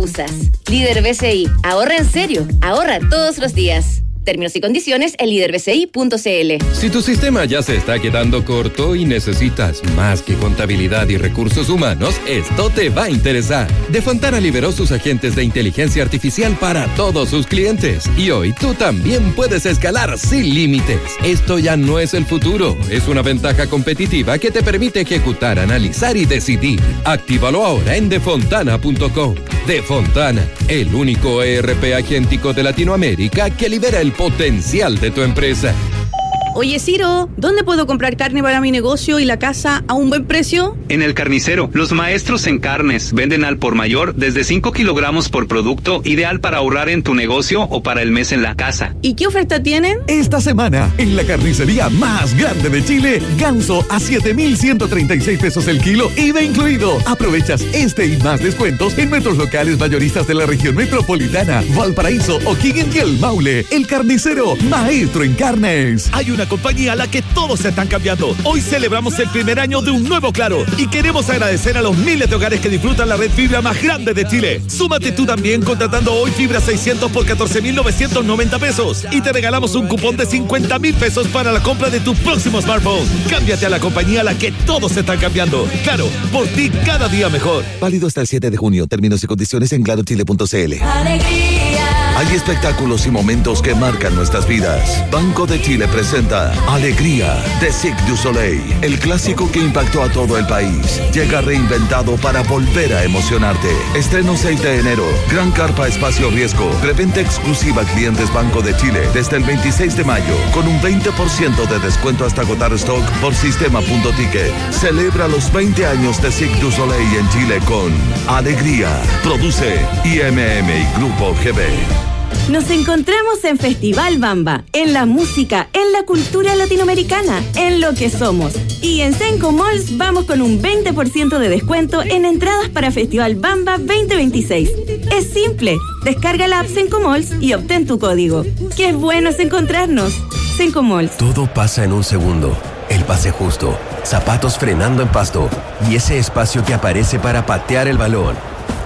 usas. Líder BCI, ahorra en serio, ahorra todos los días. Términos y condiciones en liderbci.cl. Si tu sistema ya se está quedando corto y necesitas más que contabilidad y recursos humanos, esto te va a interesar. Defontana liberó sus agentes de inteligencia artificial para todos sus clientes. Y hoy tú también puedes escalar sin límites. Esto ya no es el futuro. Es una ventaja competitiva que te permite ejecutar, analizar y decidir. Actívalo ahora en defontana.com. Defontana, el único ERP agéntico de Latinoamérica que libera el potencial de tu empresa. Oye, Ciro, ¿dónde puedo comprar carne para mi negocio y la casa a un buen precio? En El Carnicero, los maestros en carnes venden al por mayor desde 5 kilogramos por producto, ideal para ahorrar en tu negocio o para el mes en la casa. ¿Y qué oferta tienen? Esta semana, en la carnicería más grande de Chile, ganso a 7,136 pesos el kilo, IVA incluido. Aprovechas este y más descuentos en nuestros locales mayoristas de la región metropolitana, Valparaíso, O'Higgins y El Maule. El Carnicero, maestro en carnes. Hay una compañía a la que todos se están cambiando. Hoy celebramos el primer año de un nuevo Claro y queremos agradecer a los miles de hogares que disfrutan la red fibra más grande de Chile. Súmate tú también contratando hoy fibra 600 por 14,990 pesos y te regalamos un cupón de 50,000 pesos para la compra de tu próximo smartphone. Cámbiate a la compañía a la que todos se están cambiando. Claro, por ti cada día mejor. Válido hasta el 7 de junio. Términos y condiciones en clarochile.cl. Hay espectáculos y momentos que marcan nuestras vidas. Banco de Chile presenta Alegría de Cirque du Soleil, el clásico que impactó a todo el país. Llega reinventado para volver a emocionarte. Estreno 6 de enero. Gran carpa espacio riesgo. Preventa exclusiva a clientes Banco de Chile desde el 26 de mayo con un 20% de descuento hasta agotar stock por sistema.ticket. Celebra los 20 años de Cirque du Soleil en Chile con Alegría. Produce IMM y Grupo GB. Nos encontramos en Festival Bamba, en la música, en la cultura latinoamericana, en lo que somos. Y en Senco Malls vamos con un 20% de descuento en entradas para Festival Bamba 2026. Es simple, descarga la app Senco Malls y obtén tu código. ¡Qué bueno es encontrarnos! Senco Malls. Todo pasa en un segundo. El pase justo, zapatos frenando en pasto y ese espacio que aparece para patear el balón.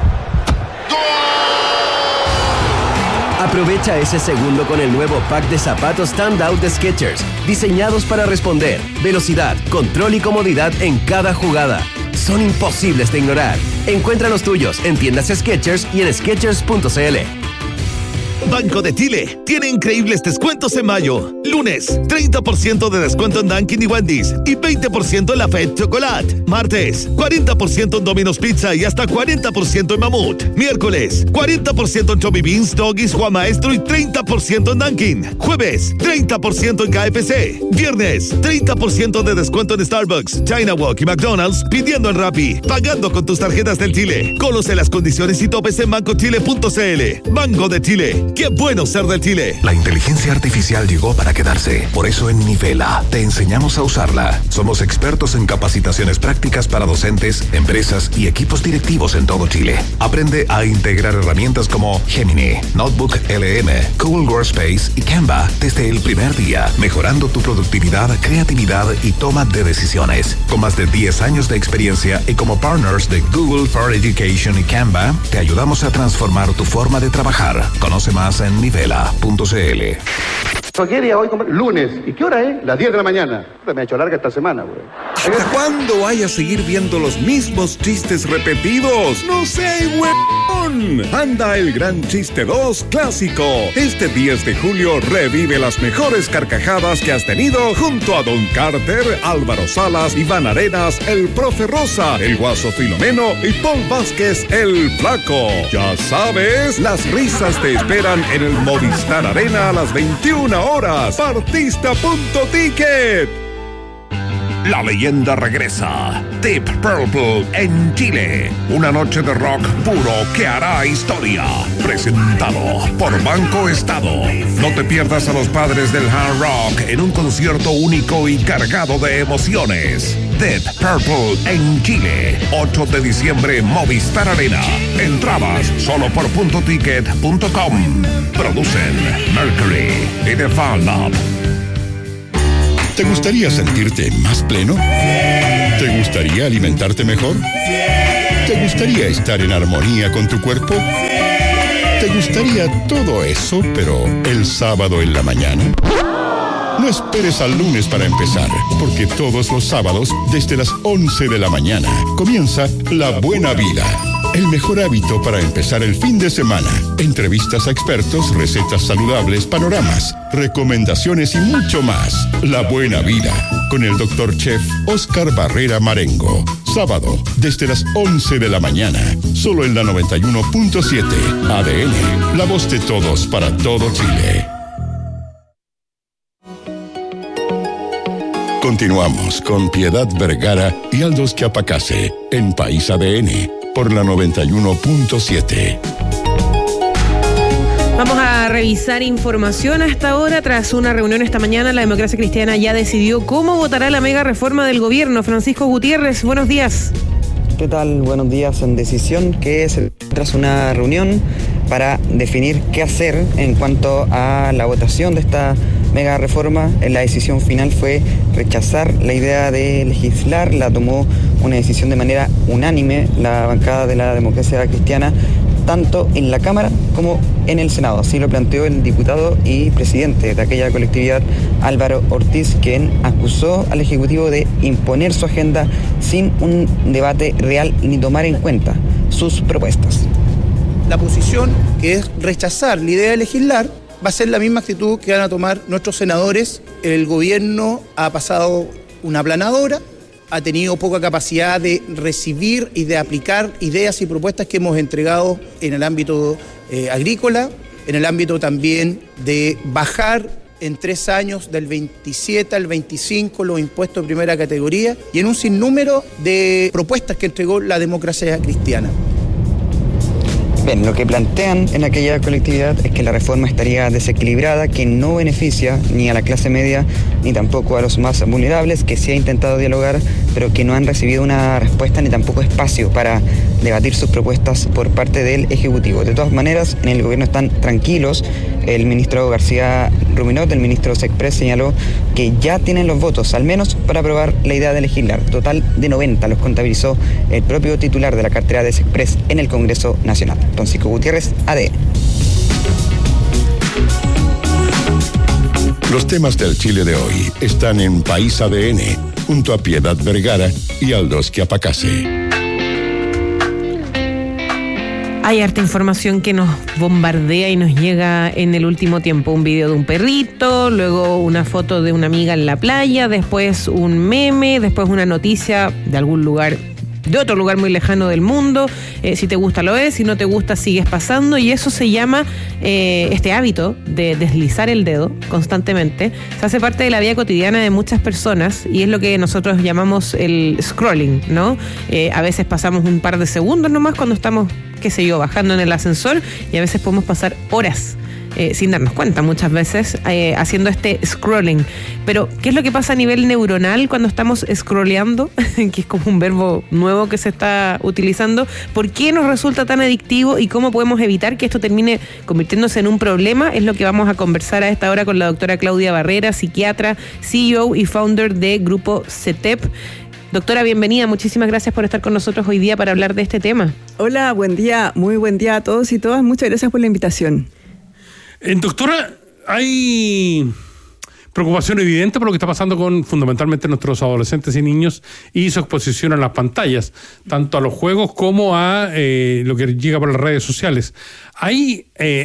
Aprovecha ese segundo con el nuevo pack de zapatos Standout de Skechers, diseñados para responder, velocidad, control y comodidad en cada jugada. Son imposibles de ignorar. Encuentra los tuyos en tiendas Skechers y en Skechers.cl. Banco de Chile tiene increíbles descuentos en mayo. Lunes, 30% de descuento en Dunkin' y Wendy's y 20% en la Fed Chocolate. Martes, 40% en Domino's Pizza y hasta 40% en Mamut. Miércoles, 40% en Chubby Beans, Doggies, Juan Maestro y 30% en Dunkin'. Jueves, 30% en KFC. Viernes, 30% de descuento en Starbucks, China Walk y McDonald's pidiendo en Rappi, pagando con tus tarjetas del Chile. Conoce las condiciones y topes en bancochile.cl. Banco de Chile. ¡Qué bueno ser del Chile! La inteligencia artificial llegó para quedarse. Por eso en Nivela te enseñamos a usarla. Somos expertos en capacitaciones prácticas para docentes, empresas y equipos directivos en todo Chile. Aprende a integrar herramientas como Gemini, Notebook LM, Google Workspace y Canva desde el primer día, mejorando tu productividad, creatividad y toma de decisiones. Con más de 10 años de experiencia y como partners de Google for Education y Canva, te ayudamos a transformar tu forma de trabajar. Conoce más en nivela.cl. ¿Qué día hoy? Lunes. ¿Y qué hora es? Las 10 de la mañana. Me ha hecho larga esta semana, güey. ¿Hasta cuándo vaya a seguir viendo los mismos chistes repetidos? ¡No sé, huevón! Anda el Gran Chiste 2 Clásico. Este 10 de julio revive las mejores carcajadas que has tenido junto a Don Carter, Álvaro Salas, Iván Arenas, el Profe Rosa, el Guaso Filomeno y Paul Vázquez, el Flaco. Ya sabes, las risas te esperan en el Movistar Arena a las 21 horas. Partista.ticket. La leyenda regresa. Deep Purple en Chile. Una noche de rock puro que hará historia. Presentado por Banco Estado. No te pierdas a los padres del hard rock en un concierto único y cargado de emociones. Deep Purple en Chile. 8 de diciembre, Movistar Arena. Entradas solo por .ticket.com. Producen Mercury y The Fan Lab. ¿Te gustaría sentirte más pleno? ¿Te gustaría alimentarte mejor? ¿Te gustaría estar en armonía con tu cuerpo? ¿Te gustaría todo eso, pero el sábado en la mañana? No esperes al lunes para empezar, porque todos los sábados, desde las 11 de la mañana, comienza La Buena Vida. El mejor hábito para empezar el fin de semana. Entrevistas a expertos, recetas saludables, panoramas, recomendaciones y mucho más. La Buena Vida, con el Dr. Chef Oscar Barrera Marengo. Sábado, desde las 11 de la mañana, solo en la 91.7. ADN, la voz de todos para todo Chile. Continuamos con Piedad Vergara y Aldous Quiapacase en País ADN por la 91.7. Vamos a revisar información a esta hora. Tras una reunión esta mañana, la Democracia Cristiana ya decidió cómo votará la mega reforma del gobierno. Francisco Gutiérrez, buenos días. ¿Qué tal? Buenos días. En decisión que es tras una reunión para definir qué hacer en cuanto a la votación de esta mega reforma. La decisión final fue rechazar la idea de legislar. La tomó una decisión de manera unánime la bancada de la Democracia Cristiana, tanto en la Cámara como en el Senado. Así lo planteó el diputado y presidente de aquella colectividad, Álvaro Ortiz, quien acusó al Ejecutivo de imponer su agenda sin un debate real ni tomar en cuenta sus propuestas. La posición, que es rechazar la idea de legislar, va a ser la misma actitud que van a tomar nuestros senadores. El gobierno ha pasado una aplanadora, ha tenido poca capacidad de recibir y de aplicar ideas y propuestas que hemos entregado en el ámbito agrícola, en el ámbito también de bajar en 3 años del 27 al 25 los impuestos de primera categoría y en un sinnúmero de propuestas que entregó la Democracia Cristiana. Bien, lo que plantean en aquella colectividad es que la reforma estaría desequilibrada, que no beneficia ni a la clase media ni tampoco a los más vulnerables, que se ha intentado dialogar, pero que no han recibido una respuesta ni tampoco espacio para debatir sus propuestas por parte del Ejecutivo. De todas maneras, en el gobierno están tranquilos. El ministro García Ruminot, el ministro Sexpress, señaló que ya tienen los votos, al menos para aprobar la idea de legislar. Total de 90 los contabilizó el propio titular de la cartera de Sexpress en el Congreso Nacional. Francisco Gutiérrez, ADN. Los temas del Chile de hoy están en País ADN, junto a Piedad Vergara y Aldous Quiapacase. Hay harta información que nos bombardea y nos llega en el último tiempo. Un video de un perrito, luego una foto de una amiga en la playa, después un meme, después una noticia de algún lugar, de otro lugar muy lejano del mundo. Si te gusta lo ves, si no te gusta sigues pasando, y eso se llama este hábito de deslizar el dedo constantemente. Se hace parte de la vida cotidiana de muchas personas y es lo que nosotros llamamos el scrolling, ¿no? A veces pasamos un par de segundos nomás cuando estamos, qué sé yo, bajando en el ascensor, y a veces podemos pasar horas sin darnos cuenta muchas veces haciendo este scrolling. Pero, ¿qué es lo que pasa a nivel neuronal cuando estamos scrolleando? Que es como un verbo nuevo que se está utilizando. ¿Por qué nos resulta tan adictivo y cómo podemos evitar que esto termine convirtiéndose en un problema? Es lo que vamos a conversar a esta hora con la doctora Claudia Barrera, psiquiatra, CEO y founder de Grupo CETEP. Doctora, bienvenida. Muchísimas gracias por estar con nosotros hoy día para hablar de este tema. Hola, buen día. Muy buen día a todos y todas. Muchas gracias por la invitación. Doctora, hay preocupación evidente por lo que está pasando con fundamentalmente nuestros adolescentes y niños y su exposición a las pantallas, tanto a los juegos como a lo que llega por las redes sociales. ¿Hay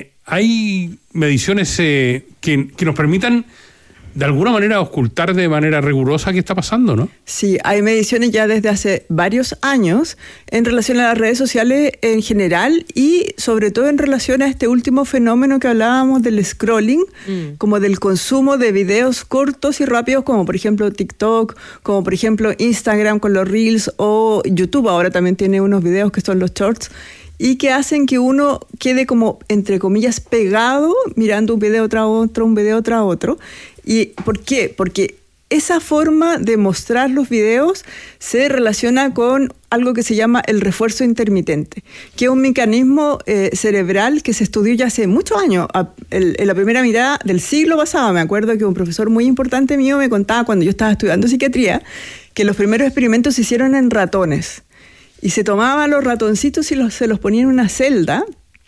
mediciones que nos permitan de alguna manera ocultar de manera rigurosa qué está pasando, ¿no? Sí, hay mediciones ya desde hace varios años en relación a las redes sociales en general y sobre todo en relación a este último fenómeno que hablábamos del scrolling, como del consumo de videos cortos y rápidos, como por ejemplo TikTok, como por ejemplo Instagram con los Reels, o YouTube ahora también tiene unos videos que son los Shorts, y que hacen que uno quede como, entre comillas, pegado mirando un video tras otro, un video tras otro. ¿Y por qué? Porque esa forma de mostrar los videos se relaciona con algo que se llama el refuerzo intermitente, que es un mecanismo cerebral que se estudió ya hace muchos años. En la primera mitad del siglo pasado, me acuerdo que un profesor muy importante mío me contaba cuando yo estaba estudiando psiquiatría que los primeros experimentos se hicieron en ratones. y se tomaban los ratoncitos y se los ponía en una celda,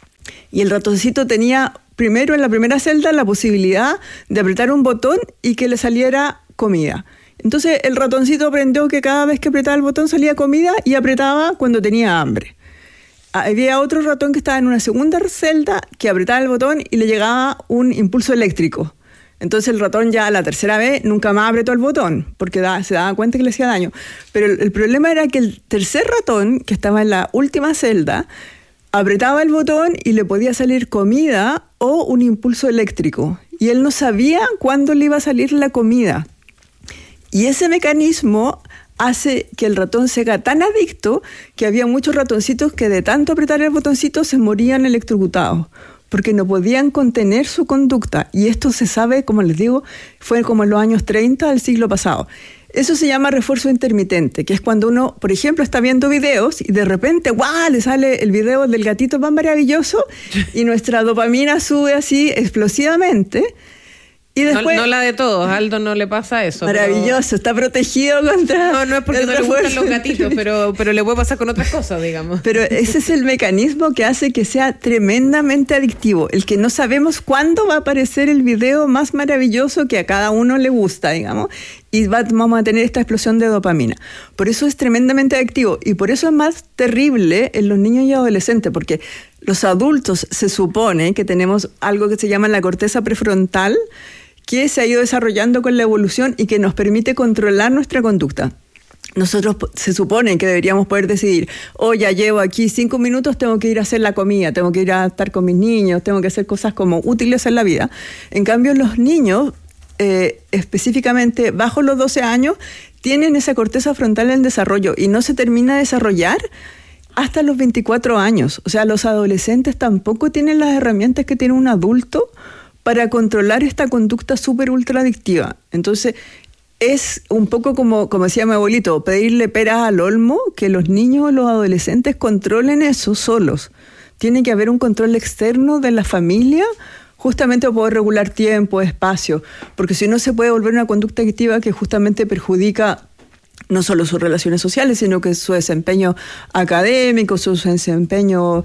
y el ratoncito tenía primero en la primera celda la posibilidad de apretar un botón y que le saliera comida. Entonces el ratoncito aprendió que cada vez que apretaba el botón salía comida y apretaba cuando tenía hambre. Había otro ratón que estaba en una segunda celda que apretaba el botón y le llegaba un impulso eléctrico. Entonces el ratón ya la tercera vez nunca más apretó el botón porque se daba cuenta que le hacía daño. Pero el problema era que el tercer ratón, que estaba en la última celda, apretaba el botón y le podía salir comida o un impulso eléctrico. Y él no sabía cuándo le iba a salir la comida. Y ese mecanismo hace que el ratón se haga tan adicto que había muchos ratoncitos que de tanto apretar el botoncito se morían electrocutados, porque no podían contener su conducta. Y esto se sabe, como les digo, fue como en los años 30 del siglo pasado. Eso se llama refuerzo intermitente, que es cuando uno, por ejemplo, está viendo videos y de repente, ¡guau!, le sale el video del gatito más maravilloso y nuestra dopamina sube así explosivamente. Y después, no la de todos, a Aldo no le pasa eso. Maravilloso, está protegido contra... No es porque no le gustan los gatitos, pero le puede pasar con otras cosas, digamos. Pero ese es el mecanismo que hace que sea tremendamente adictivo, el que no sabemos cuándo va a aparecer el video más maravilloso que a cada uno le gusta, digamos, y vamos a tener esta explosión de dopamina. Por eso es tremendamente adictivo, y por eso es más terrible en los niños y adolescentes, porque los adultos se supone que tenemos algo que se llama la corteza prefrontal, que se ha ido desarrollando con la evolución y que nos permite controlar nuestra conducta. Nosotros se supone que deberíamos poder decidir, ya llevo aquí 5 minutos, tengo que ir a hacer la comida, tengo que ir a estar con mis niños, tengo que hacer cosas como útiles en la vida. En cambio, los niños, específicamente bajo los 12 años, tienen esa corteza frontal en desarrollo y no se termina de desarrollar hasta los 24 años. O sea, los adolescentes tampoco tienen las herramientas que tiene un adulto para controlar esta conducta súper ultra adictiva. Entonces, es un poco como decía mi abuelito, pedirle peras al olmo, que los niños o los adolescentes controlen eso solos. Tiene que haber un control externo de la familia, justamente para poder regular tiempo, espacio, porque si no se puede volver una conducta adictiva que justamente perjudica no solo sus relaciones sociales, sino que su desempeño académico, su desempeño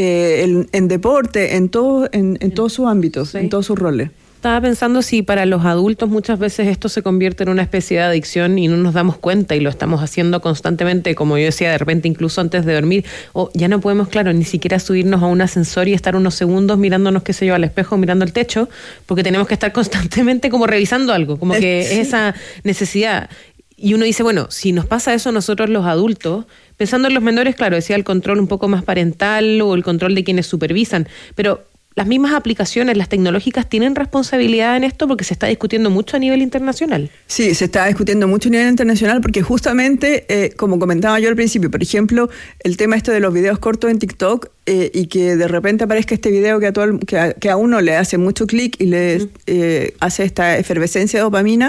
en deporte, en todos sus ámbitos, sí, en todos sus roles. Estaba pensando si para los adultos muchas veces esto se convierte en una especie de adicción y no nos damos cuenta y lo estamos haciendo constantemente, como yo decía, de repente incluso antes de dormir, o ya no podemos, claro, ni siquiera subirnos a un ascensor y estar unos segundos mirándonos, qué sé yo, al espejo, mirando el techo, porque tenemos que estar constantemente como revisando algo, como que es esa necesidad. Y uno dice, bueno, si nos pasa eso a nosotros los adultos, pensando en los menores, claro, decía el control un poco más parental o el control de quienes supervisan, pero las mismas aplicaciones, las tecnológicas, ¿tienen responsabilidad en esto? Porque se está discutiendo mucho a nivel internacional. Sí, se está discutiendo mucho a nivel internacional porque justamente, como comentaba yo al principio, por ejemplo, el tema de los videos cortos en TikTok y que de repente aparezca este video que a uno le hace mucho clic y le hace esta efervescencia de dopamina,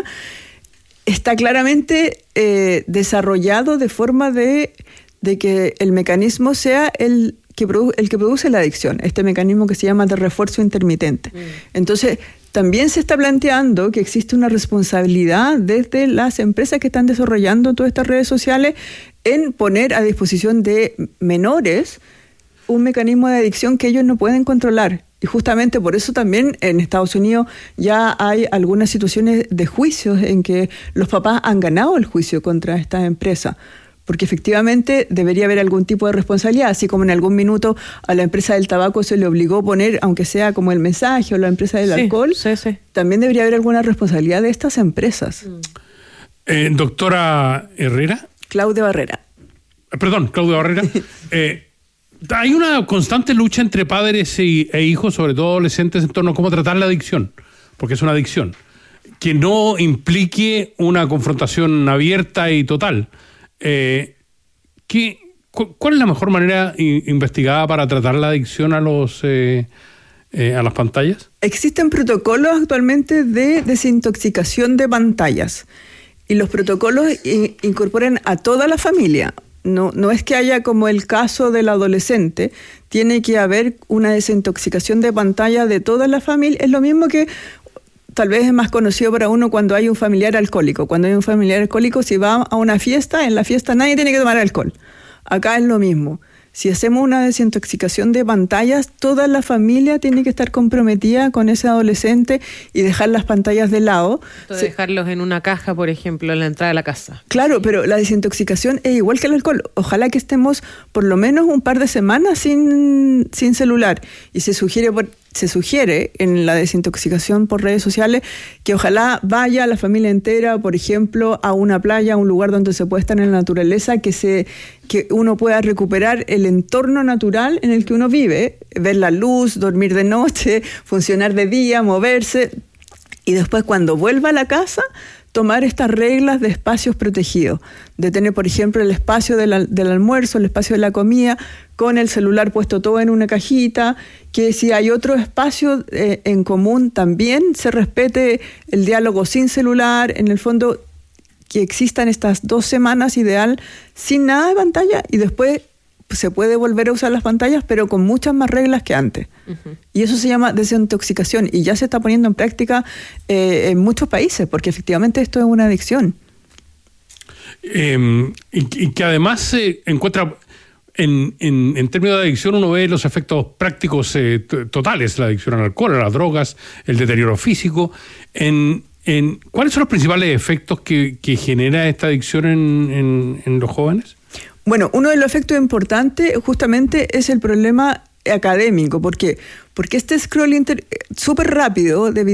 está claramente desarrollado de forma de que el mecanismo sea el que produce la adicción, este mecanismo que se llama de refuerzo intermitente. Entonces, también se está planteando que existe una responsabilidad desde las empresas que están desarrollando todas estas redes sociales en poner a disposición de menores un mecanismo de adicción que ellos no pueden controlar. Y justamente por eso también en Estados Unidos ya hay algunas situaciones de juicios en que los papás han ganado el juicio contra estas empresas, porque efectivamente debería haber algún tipo de responsabilidad, así como en algún minuto a la empresa del tabaco se le obligó a poner, aunque sea como el mensaje, o la empresa del alcohol, también debería haber alguna responsabilidad de estas empresas. Doctora Herrera. Claudia Barrera. Claudia Barrera. Hay una constante lucha entre padres e hijos, sobre todo adolescentes, en torno a cómo tratar la adicción, porque es una adicción, que no implique una confrontación abierta y total. ¿Cuál es la mejor manera investigada para tratar la adicción a las pantallas? Existen protocolos actualmente de desintoxicación de pantallas y los protocolos incorporan a toda la familia. No es que haya como el caso del adolescente, tiene que haber una desintoxicación de pantalla de toda la familia. Es lo mismo que tal vez es más conocido para uno cuando hay un familiar alcohólico. Cuando hay un familiar alcohólico, si va a una fiesta, en la fiesta nadie tiene que tomar alcohol. Acá es lo mismo. Si hacemos una desintoxicación de pantallas, toda la familia tiene que estar comprometida con ese adolescente y dejar las pantallas de lado. Dejarlos en una caja, por ejemplo, en la entrada de la casa. Claro, pero la desintoxicación es igual que el alcohol. Ojalá que estemos por lo menos un par de semanas sin celular. Y se sugiere en la desintoxicación por redes sociales que ojalá vaya la familia entera, por ejemplo, a una playa, a un lugar donde se pueda estar en la naturaleza, que uno pueda recuperar el entorno natural en el que uno vive, ver la luz, dormir de noche, funcionar de día, moverse, y después cuando vuelva a la casa, tomar estas reglas de espacios protegidos, de tener, por ejemplo, el espacio del almuerzo, el espacio de la comida, con el celular puesto todo en una cajita, que si hay otro espacio en común también se respete el diálogo sin celular, en el fondo que existan estas 2 semanas ideal sin nada de pantalla y después se puede volver a usar las pantallas pero con muchas más reglas que antes. Uh-huh. Y eso se llama desintoxicación y ya se está poniendo en práctica en muchos países porque efectivamente esto es una adicción. Y que además se encuentra en términos de adicción uno ve los efectos prácticos totales, la adicción al alcohol, a las drogas, el deterioro físico. ¿Cuáles son los principales efectos que genera esta adicción en los jóvenes? Bueno, uno de los efectos importantes justamente es el problema académico. ¿Por qué? Porque este scrolling súper rápido de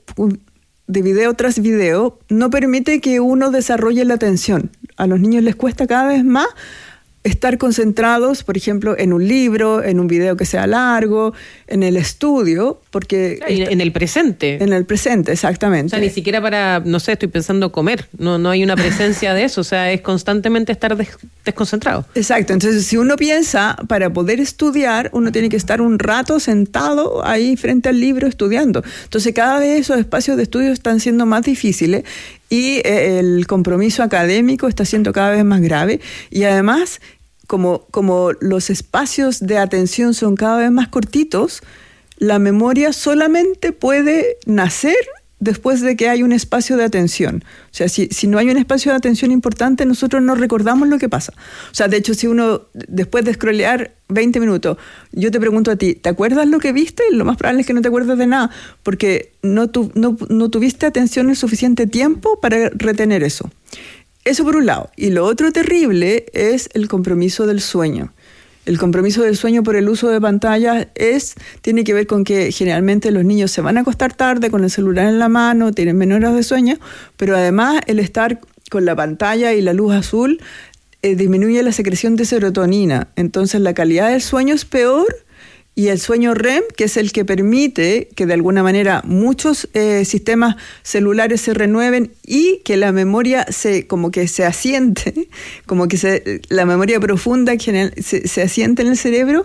video tras video no permite que uno desarrolle la atención. A los niños les cuesta cada vez más estar concentrados, por ejemplo, en un libro, en un video que sea largo, en el estudio, porque... En el presente. En el presente, exactamente. O sea, ni siquiera para, no sé, estoy pensando comer, no hay una presencia de eso, o sea, es constantemente estar desconcentrado. Exacto, entonces si uno piensa, para poder estudiar, uno tiene que estar un rato sentado ahí frente al libro estudiando. Entonces cada vez esos espacios de estudio están siendo más difíciles y el compromiso académico está siendo cada vez más grave y además como los espacios de atención son cada vez más cortitos, la memoria solamente puede nacer después de que hay un espacio de atención. O sea, si no hay un espacio de atención importante, nosotros no recordamos lo que pasa. O sea, de hecho, si uno, después de scrollear 20 minutos, yo te pregunto a ti, ¿te acuerdas lo que viste? Lo más probable es que no te acuerdes de nada, porque no tuviste atención el suficiente tiempo para retener eso. Eso por un lado. Y lo otro terrible es el compromiso del sueño. El compromiso del sueño por el uso de pantallas tiene que ver con que generalmente los niños se van a acostar tarde con el celular en la mano, tienen menos horas de sueño, pero además el estar con la pantalla y la luz azul disminuye la secreción de serotonina. Entonces la calidad del sueño es peor y el sueño REM, que es el que permite que de alguna manera muchos sistemas celulares se renueven y que la memoria como que se asiente, como que la memoria profunda que se asiente en el cerebro,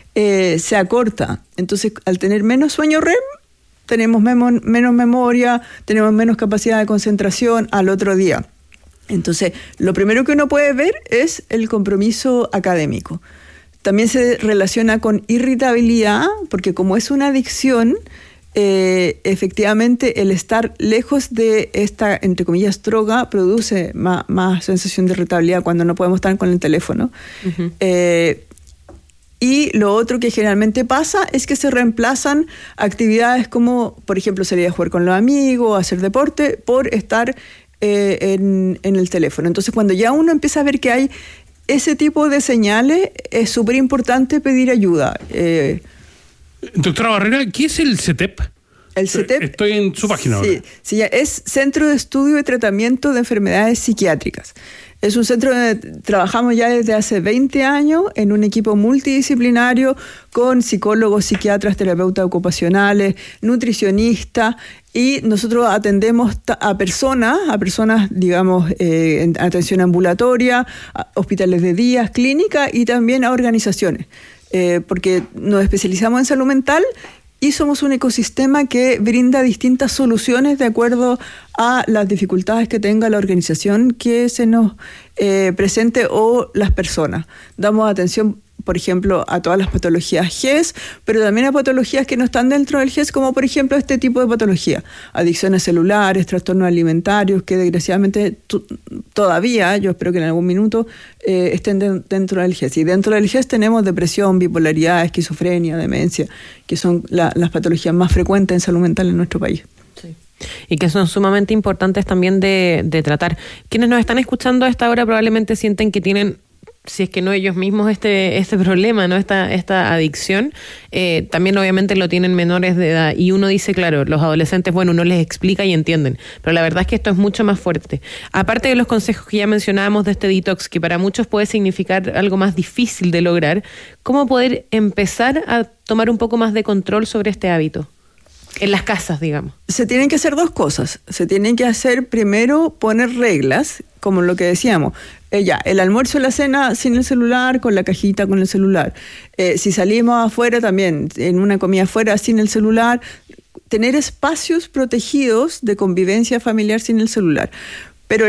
se acorta. Entonces, al tener menos sueño REM, tenemos menos memoria, tenemos menos capacidad de concentración al otro día. Entonces, lo primero que uno puede ver es el compromiso académico. También se relaciona con irritabilidad, porque como es una adicción, efectivamente el estar lejos de esta, entre comillas, droga, produce más sensación de irritabilidad cuando no podemos estar con el teléfono. Uh-huh. Y lo otro que generalmente pasa es que se reemplazan actividades como, por ejemplo, salir a jugar con los amigos, hacer deporte, por estar en el teléfono. Entonces, cuando ya uno empieza a ver que hay ese tipo de señales, es súper importante pedir ayuda. Doctora Barrera, ¿qué es el CETEP? El CETEP... Estoy en su página ahora. Sí, es Centro de Estudio y Tratamiento de Enfermedades Psiquiátricas. Es un centro donde trabajamos ya desde hace 20 años en un equipo multidisciplinario con psicólogos, psiquiatras, terapeutas ocupacionales, nutricionistas, y nosotros atendemos a personas, digamos, en atención ambulatoria, a hospitales de día, clínicas y también a organizaciones, porque nos especializamos en salud mental y somos un ecosistema que brinda distintas soluciones de acuerdo a las dificultades que tenga la organización que se nos presente o las personas. Damos atención por ejemplo, a todas las patologías GES, pero también a patologías que no están dentro del GES, como por ejemplo este tipo de patología, adicciones celulares, trastornos alimentarios, que desgraciadamente todavía, yo espero que en algún minuto, estén dentro del GES. Y dentro del GES tenemos depresión, bipolaridad, esquizofrenia, demencia, que son las patologías más frecuentes en salud mental en nuestro país. Y que son sumamente importantes también de tratar. Quienes nos están escuchando a esta hora probablemente sienten que tienen, si es que no ellos mismos, este problema, ¿no? Esta adicción. También obviamente lo tienen menores de edad. Y uno dice, claro, los adolescentes, bueno, uno les explica y entienden. Pero la verdad es que esto es mucho más fuerte. Aparte de los consejos que ya mencionábamos de este detox, que para muchos puede significar algo más difícil de lograr, ¿cómo poder empezar a tomar un poco más de control sobre este hábito? En las casas, digamos. Se tienen que hacer dos cosas. Se tienen que hacer, primero, poner reglas, como lo que decíamos. El almuerzo y la cena sin el celular, con la cajita con el celular. Si salimos afuera también, en una comida afuera sin el celular. Tener espacios protegidos de convivencia familiar sin el celular. Pero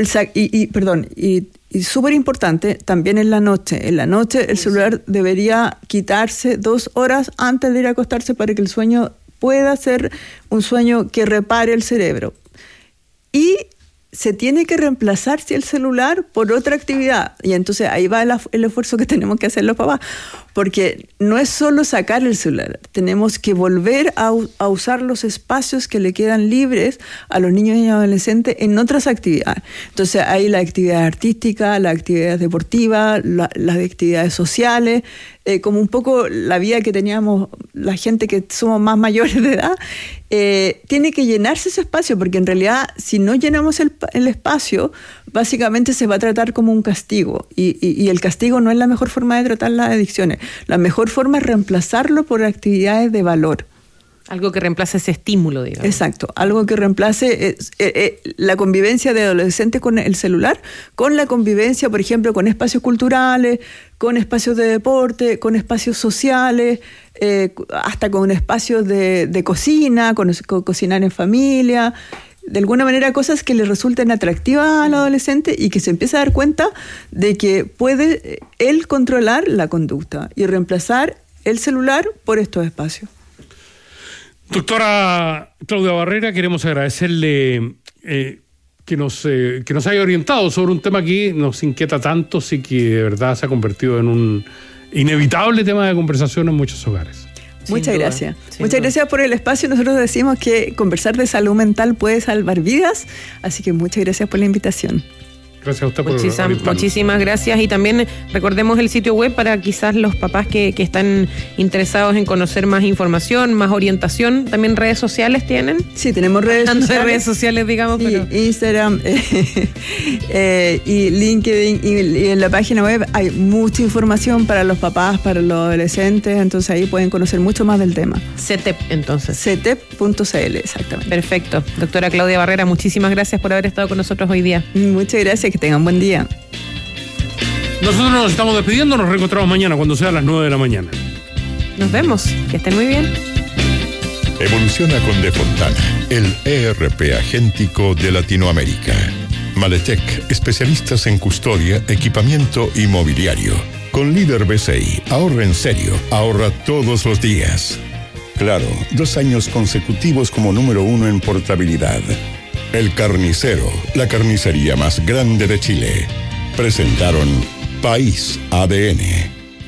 y súper importante, también en la noche. En la noche el celular debería quitarse 2 horas antes de ir a acostarse para que el sueño pueda ser un sueño que repare el cerebro. Y se tiene que reemplazar el celular por otra actividad. Y entonces ahí va el esfuerzo que tenemos que hacer los papás. Porque no es solo sacar el celular, tenemos que volver a usar los espacios que le quedan libres a los niños y adolescentes en otras actividades. Entonces hay la actividad artística, la actividad deportiva, las actividades sociales, como un poco la vida que teníamos la gente que somos más mayores de edad, tiene que llenarse ese espacio, porque en realidad si no llenamos el espacio, básicamente se va a tratar como un castigo, y el castigo no es la mejor forma de tratar las adicciones. La mejor forma es reemplazarlo por actividades de valor. Algo que reemplace ese estímulo, digamos. Exacto, algo que reemplace la convivencia de adolescentes con el celular, con la convivencia, por ejemplo, con espacios culturales, con espacios de deporte, con espacios sociales, hasta con espacios de cocina, con cocinar en familia. De alguna manera, cosas que le resulten atractivas al adolescente y que se empiece a dar cuenta de que puede él controlar la conducta y reemplazar el celular por estos espacios. Doctora Claudia Barrera, queremos agradecerle que nos haya orientado sobre un tema que nos inquieta tanto, sí, que de verdad se ha convertido en un inevitable tema de conversación en muchos hogares. Muchas gracias. Muchas gracias por el espacio. Nosotros decimos que conversar de salud mental puede salvar vidas, así que muchas gracias por la invitación. Gracias a usted por muchísimas gracias. Y también recordemos el sitio web para quizás los papás que están interesados en conocer más información, más orientación. ¿También redes sociales tienen? Sí, tenemos redes sociales. De redes sociales, digamos. Sí, pero Instagram y LinkedIn. Y en la página web hay mucha información para los papás, para los adolescentes. Entonces ahí pueden conocer mucho más del tema. CETEP, entonces. CETEP.cl, exactamente. Perfecto. Doctora Claudia Barrera, muchísimas gracias por haber estado con nosotros hoy día. Muchas gracias. Que tengan buen día. Nosotros nos estamos despidiendo, nos reencontramos mañana cuando sea a las 9 de la mañana. Nos vemos, que estén muy bien. Evoluciona con De Fontana, el ERP agéntico de Latinoamérica. Maletec, especialistas en custodia, equipamiento y mobiliario. Con líder BCI, ahorra en serio, ahorra todos los días. Claro, 2 años consecutivos como número 1 en portabilidad. El Carnicero, la carnicería más grande de Chile. Presentaron País ADN.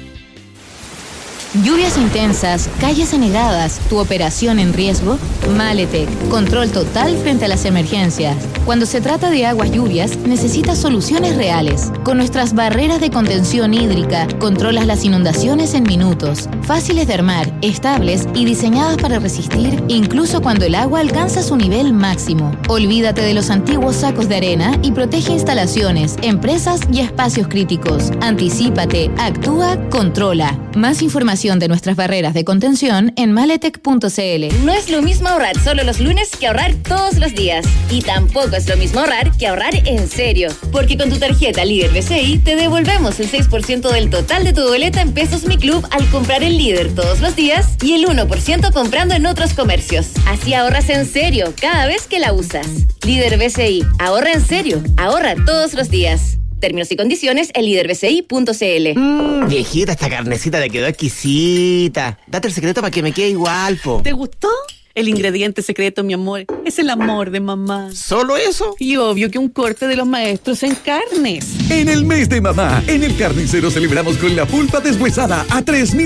Lluvias intensas, calles anegadas, tu operación en riesgo. Maletec, control total frente a las emergencias. Cuando se trata de aguas lluvias, necesitas soluciones reales. Con nuestras barreras de contención hídrica, controlas las inundaciones en minutos. Fáciles de armar, estables y diseñadas para resistir incluso cuando el agua alcanza su nivel máximo. Olvídate de los antiguos sacos de arena y protege instalaciones, empresas y espacios críticos. Anticípate, actúa, controla. Más información de nuestras barreras de contención en maletec.cl. No es lo mismo ahorrar solo los lunes que ahorrar todos los días. Y tampoco es lo mismo ahorrar que ahorrar en serio. Porque con tu tarjeta Líder BCI te devolvemos el 6% del total de tu boleta en Pesos Mi Club al comprar el Líder todos los días y el 1% comprando en otros comercios. Así ahorras en serio cada vez que la usas. Líder BCI, ahorra en serio, ahorra todos los días. Términos y condiciones en liderbci.cl. Viejita, esta carnecita te quedó exquisita. Date el secreto para que me quede igual, po. ¿Te gustó? El ingrediente secreto, mi amor, es el amor de mamá. ¿Solo eso? Y obvio que un corte de los maestros en carnes. En el mes de mamá, en el Carnicero celebramos con la pulpa deshuesada a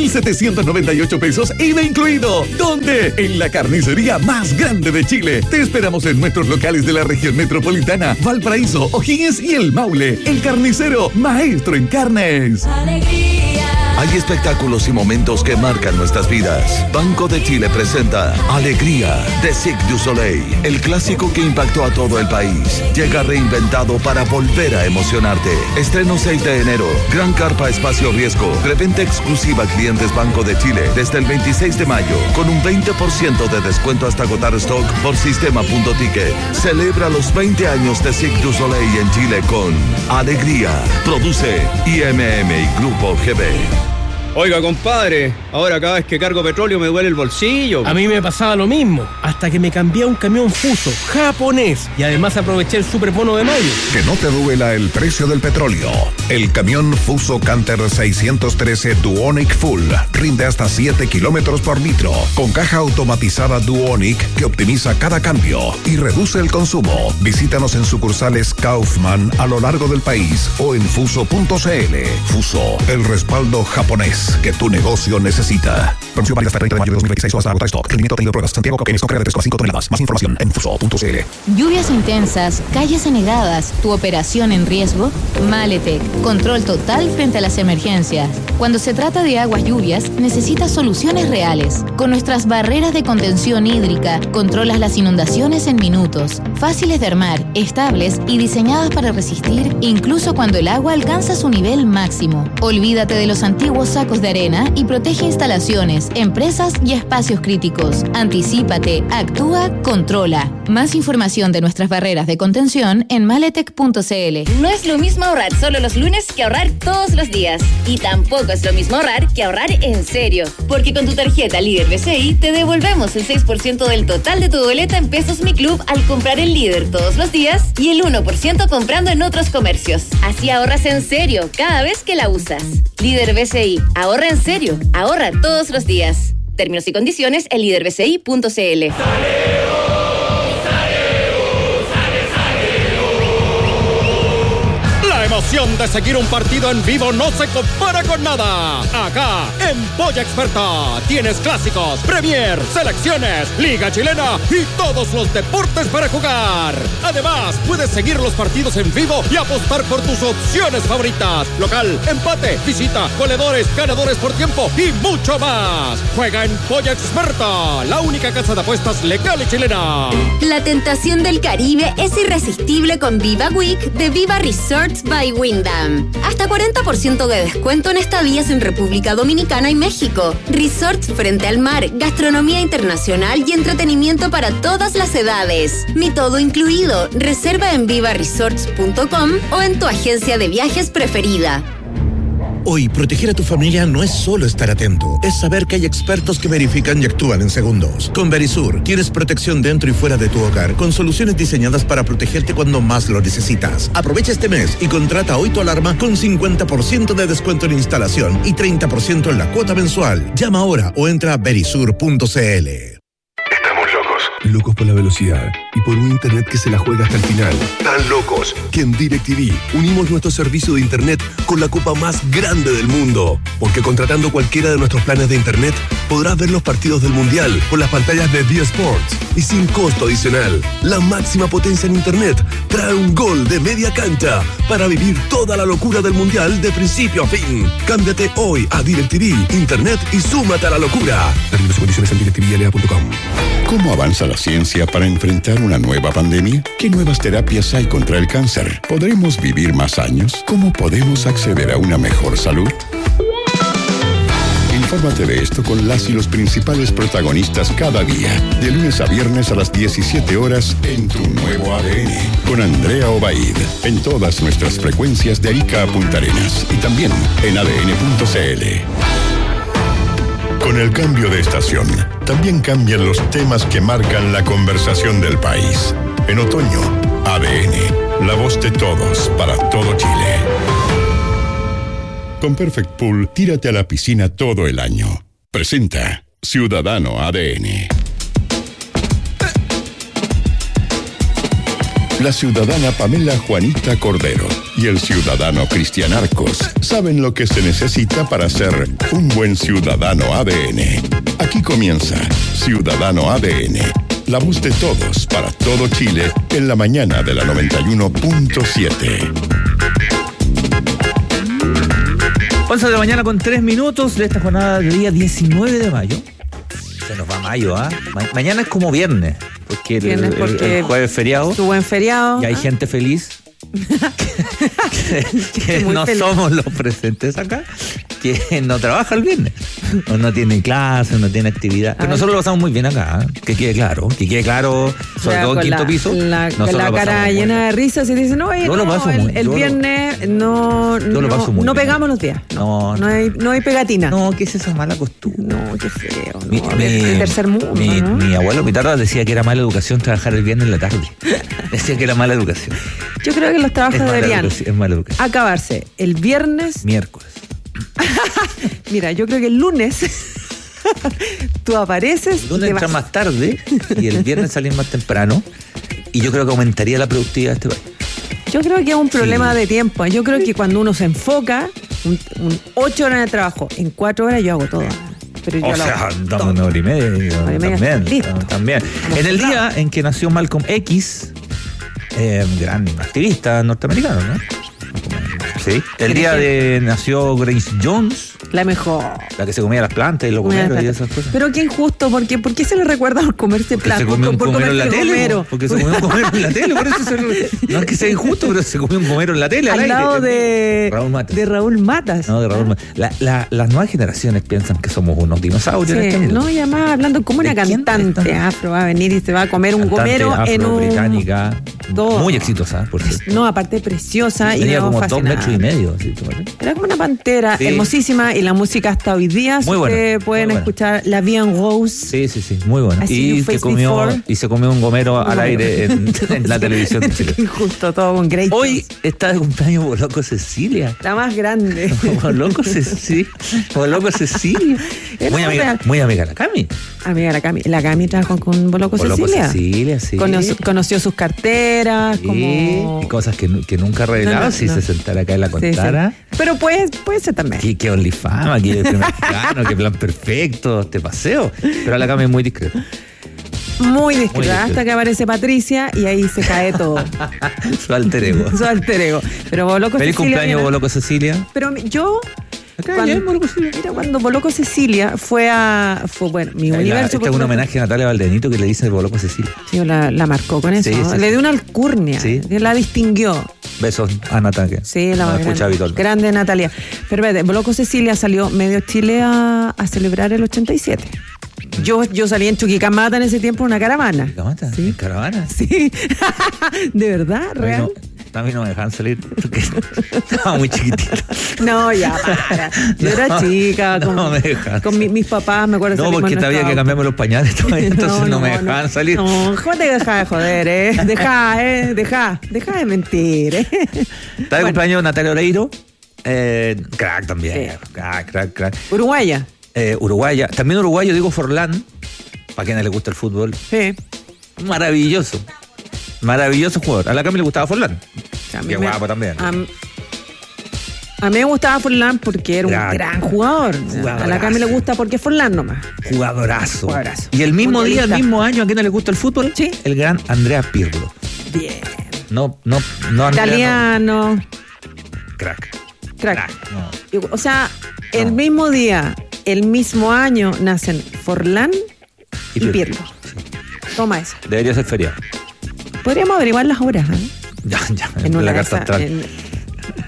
3,798 pesos, IVA incluido. ¿Dónde? En la carnicería más grande de Chile. Te esperamos en nuestros locales de la región metropolitana, Valparaíso, O'Higgins y El Maule. El Carnicero, maestro en carnes. Hay espectáculos y momentos que marcan nuestras vidas. Banco de Chile presenta Alegría de Cirque du Soleil, el clásico que impactó a todo el país. Llega reinventado para volver a emocionarte. Estreno 6 de enero. Gran carpa espacio riesgo. Preventa exclusiva a clientes Banco de Chile desde el 26 de mayo con un 20% de descuento hasta agotar stock por sistema.ticket. Celebra los 20 años de Cirque du Soleil en Chile con Alegría. Produce IMM y Grupo GB. Oiga, compadre, ahora cada vez que cargo petróleo me duele el bolsillo. A mí me pasaba lo mismo, hasta que me cambié a un camión Fuso, japonés, y además aproveché el superbono de mayo. Que no te duela el precio del petróleo. El camión Fuso Canter 613 Duonic Full rinde hasta 7 kilómetros por litro, con caja automatizada Duonic que optimiza cada cambio y reduce el consumo. Visítanos en sucursales Kaufman a lo largo del país o en fuso.cl. Fuso, el respaldo japonés que tu negocio necesita. Promoción válida hasta el 30 de mayo de 2026 o hasta agotar stock. Rendimiento tenido pruebas. Santiago Cauquenes con carga de 3,5 toneladas. Más información en fuso.cl. Lluvias intensas, calles anegadas, tu operación en riesgo. Maletec, control total frente a las emergencias. Cuando se trata de aguas lluvias, necesitas soluciones reales. Con nuestras barreras de contención hídrica, controlas las inundaciones en minutos. Fáciles de armar, estables y diseñadas para resistir incluso cuando el agua alcanza su nivel máximo. Olvídate de los antiguos sacos de arena y protege instalaciones, empresas y espacios críticos. Anticípate, actúa, controla. Más información de nuestras barreras de contención en maletec.cl. No es lo mismo ahorrar solo los lunes que ahorrar todos los días. Y tampoco es lo mismo ahorrar que ahorrar en serio. Porque con tu tarjeta Líder BCI te devolvemos el 6% del total de tu boleta en Pesos Mi Club al comprar en Líder todos los días y el 1% comprando en otros comercios. Así ahorras en serio cada vez que la usas. Líder BCI, ahorra en serio, ahorra todos los días. Términos y condiciones en liderbci.cl. La emoción de seguir un partido en vivo no se compara con nada. Acá, en Polla Experta, tienes clásicos, Premier, selecciones, Liga Chilena y todos los deportes para jugar. Además, puedes seguir los partidos en vivo y apostar por tus opciones favoritas. Local, empate, visita, goleadores, ganadores por tiempo y mucho más. Juega en Polla Experta, la única casa de apuestas legal y chilena. La tentación del Caribe es irresistible con Viva Week de Viva Resorts by Wyndham. Hasta 40% de descuento en estadías en República Dominicana y México. Resorts frente al mar, gastronomía internacional y entretenimiento para todas las edades. Mi todo incluido. Reserva en vivaresorts.com o en tu agencia de viajes preferida. Hoy, proteger a tu familia no es solo estar atento, es saber que hay expertos que verifican y actúan en segundos. Con Verisur, tienes protección dentro y fuera de tu hogar, con soluciones diseñadas para protegerte cuando más lo necesitas. Aprovecha este mes y contrata hoy tu alarma con 50% de descuento en instalación y 30% en la cuota mensual. Llama ahora o entra a verisur.cl. Locos por la velocidad y por un internet que se la juega hasta el final. Tan locos que en DirecTV unimos nuestro servicio de internet con la copa más grande del mundo. Porque contratando cualquiera de nuestros planes de internet podrás ver los partidos del Mundial con las pantallas de D Sports y sin costo adicional. La máxima potencia en internet trae un gol de media cancha para vivir toda la locura del Mundial de principio a fin. Cámbiate hoy a DirecTV Internet y súmate a la locura. Términos y condiciones en directvla.com. ¿Cómo avanza la ciencia para enfrentar una nueva pandemia? ¿Qué nuevas terapias hay contra el cáncer? ¿Podremos vivir más años? ¿Cómo podemos acceder a una mejor salud? Infórmate de esto con las y los principales protagonistas cada día, de lunes a viernes a las 17 horas en Tu Nuevo ADN, con Andrea Obaid, en todas nuestras frecuencias de Arica a Punta Arenas y también en adn.cl. Con el cambio de estación, también cambian los temas que marcan la conversación del país. En otoño, ADN, la voz de todos para todo Chile. Con Perfect Pool, tírate a la piscina todo el año. Presenta Ciudadano ADN. La ciudadana Pamela Juanita Cordero y el ciudadano Cristian Arcos saben lo que se necesita para ser un buen ciudadano ADN. Aquí comienza Ciudadano ADN, la voz de todos para todo Chile en la mañana de la 91.7. 11 de la mañana con 3 minutos de esta jornada del día 19 de mayo. Se nos va mayo, ¿ah? Mañana es como viernes, porque el jueves feriado. Su buen feriado. Y hay gente feliz. que no feliz. Somos los presentes acá, que no trabaja el viernes, o no tiene clase, no tiene actividad. Pero nosotros lo pasamos muy bien acá, ¿eh? Que quede claro, sobre todo en quinto piso. La cara llena de risas y dicen, no, el viernes no pegamos los días. No hay pegatina. No, ¿qué es esa mala costumbre? No, qué feo. El tercer mundo. Mi abuelo, mi tata decía que era mala educación trabajar el viernes en la tarde. Decía que era mala educación. Yo creo que los trabajos deberían acabarse el viernes. Miércoles. Mira, yo creo que el lunes tú apareces. El lunes entras más tarde y el viernes salir más temprano. Y yo creo que aumentaría la productividad de este país. Yo creo que es un problema de tiempo. Yo creo que cuando uno se enfoca, 8 horas de trabajo, en 4 horas yo hago todo. Pero yo dame una hora y media. También. En el día en que nació Malcolm X, gran activista norteamericano, ¿no? Sí. El día de nació Grace Jones. La mejor. La que se comía las plantas y los gomeros y esas cosas. Pero qué injusto, ¿por qué se le recuerda por comerse plantas? Porque se comió un gomero en la tele. Porque se comió un gomero en la tele, por eso no es que sea injusto, pero se comió un gomero en la tele. Al lado de Raúl Matas. No, de Raúl Matas. Las nuevas generaciones piensan que somos unos dinosaurios. Sí, no, y además hablando como una cantante afro va a venir y se va a comer un gomero en un... británica, muy exitosa, por cierto. No, aparte preciosa. Tenía como 2 metros y medio. ¿Sí? Era como una pantera hermosísima. Y la música hasta hoy día muy buena, pueden escuchar La Vie en Rose. Sí, muy buena. Y se comió un gomero al aire en la televisión de Chile. Justo, todo con Grace. Hoy está de cumpleaños Boloco Cecilia. La más grande. Boloco Cecilia. Muy amiga de la Cami. Amiga de la Cami. La Cami trabajó con Boloco Cecilia, sí. Conoció sus carteras. Y cosas que nunca revelaba si se sentara acá y la contara. Sí. Pero puede ser también. Qué OnlyFama, qué primer plano, qué plan perfecto, este paseo. Pero a la Cami es muy discreta. Muy discreta, hasta que aparece Patricia y ahí se cae todo. Su alter ego. Pero Boloco Feliz Cecilia. Cumpleaños, Boloco Cecilia. Pero yo... Cuando Boloco Cecilia fue mi universo. Este es un homenaje a Natalia Valdenito que le dice Boloco Cecilia. Sí, la marcó con eso. Sí, le dio una alcurnia. Sí. La distinguió. Besos a Natalia. Sí, la más grande Natalia. Pero vete, Boloco Cecilia salió medio Chile a celebrar el 87. Yo salí en Chuquicamata en ese tiempo en una caravana. ¿Chuquicamata? ¿Sí? ¿En caravana? Sí. ¿De verdad? ¿Real? A mí no me dejaban salir porque estaba muy chiquitito. No, ya, para. Yo era chica. No me dejaban. Con mis papás, me acuerdo. No, porque había que cambiarme los pañales todavía, entonces no me dejaban salir. No, ¿cómo te dejas de joder, Deja de mentir, Está de cumpleaños Natalia Oreiro. Crack también. Sí. Crack. Uruguaya. Uruguaya. También uruguayo, digo Forlán. Para quienes les gusta el fútbol. Sí. Maravilloso jugador. A la Cami le gustaba Forlán. Qué guapo también. A mí me gustaba Forlán porque era un gran jugador. A la Cami le gusta porque es Forlán nomás. Jugadorazo. Y el mismo día, el mismo año, ¿a quién no le gusta el fútbol? Sí. El gran Andrea Pirlo. Bien. No Andrea, italiano. No. Crack. No. O sea, el mismo día, el mismo año nacen Forlán y Pirlo. Sí. Toma eso. Debería ser feriado. Podríamos averiguar las horas, ¿eh? Ya, en la carta astral.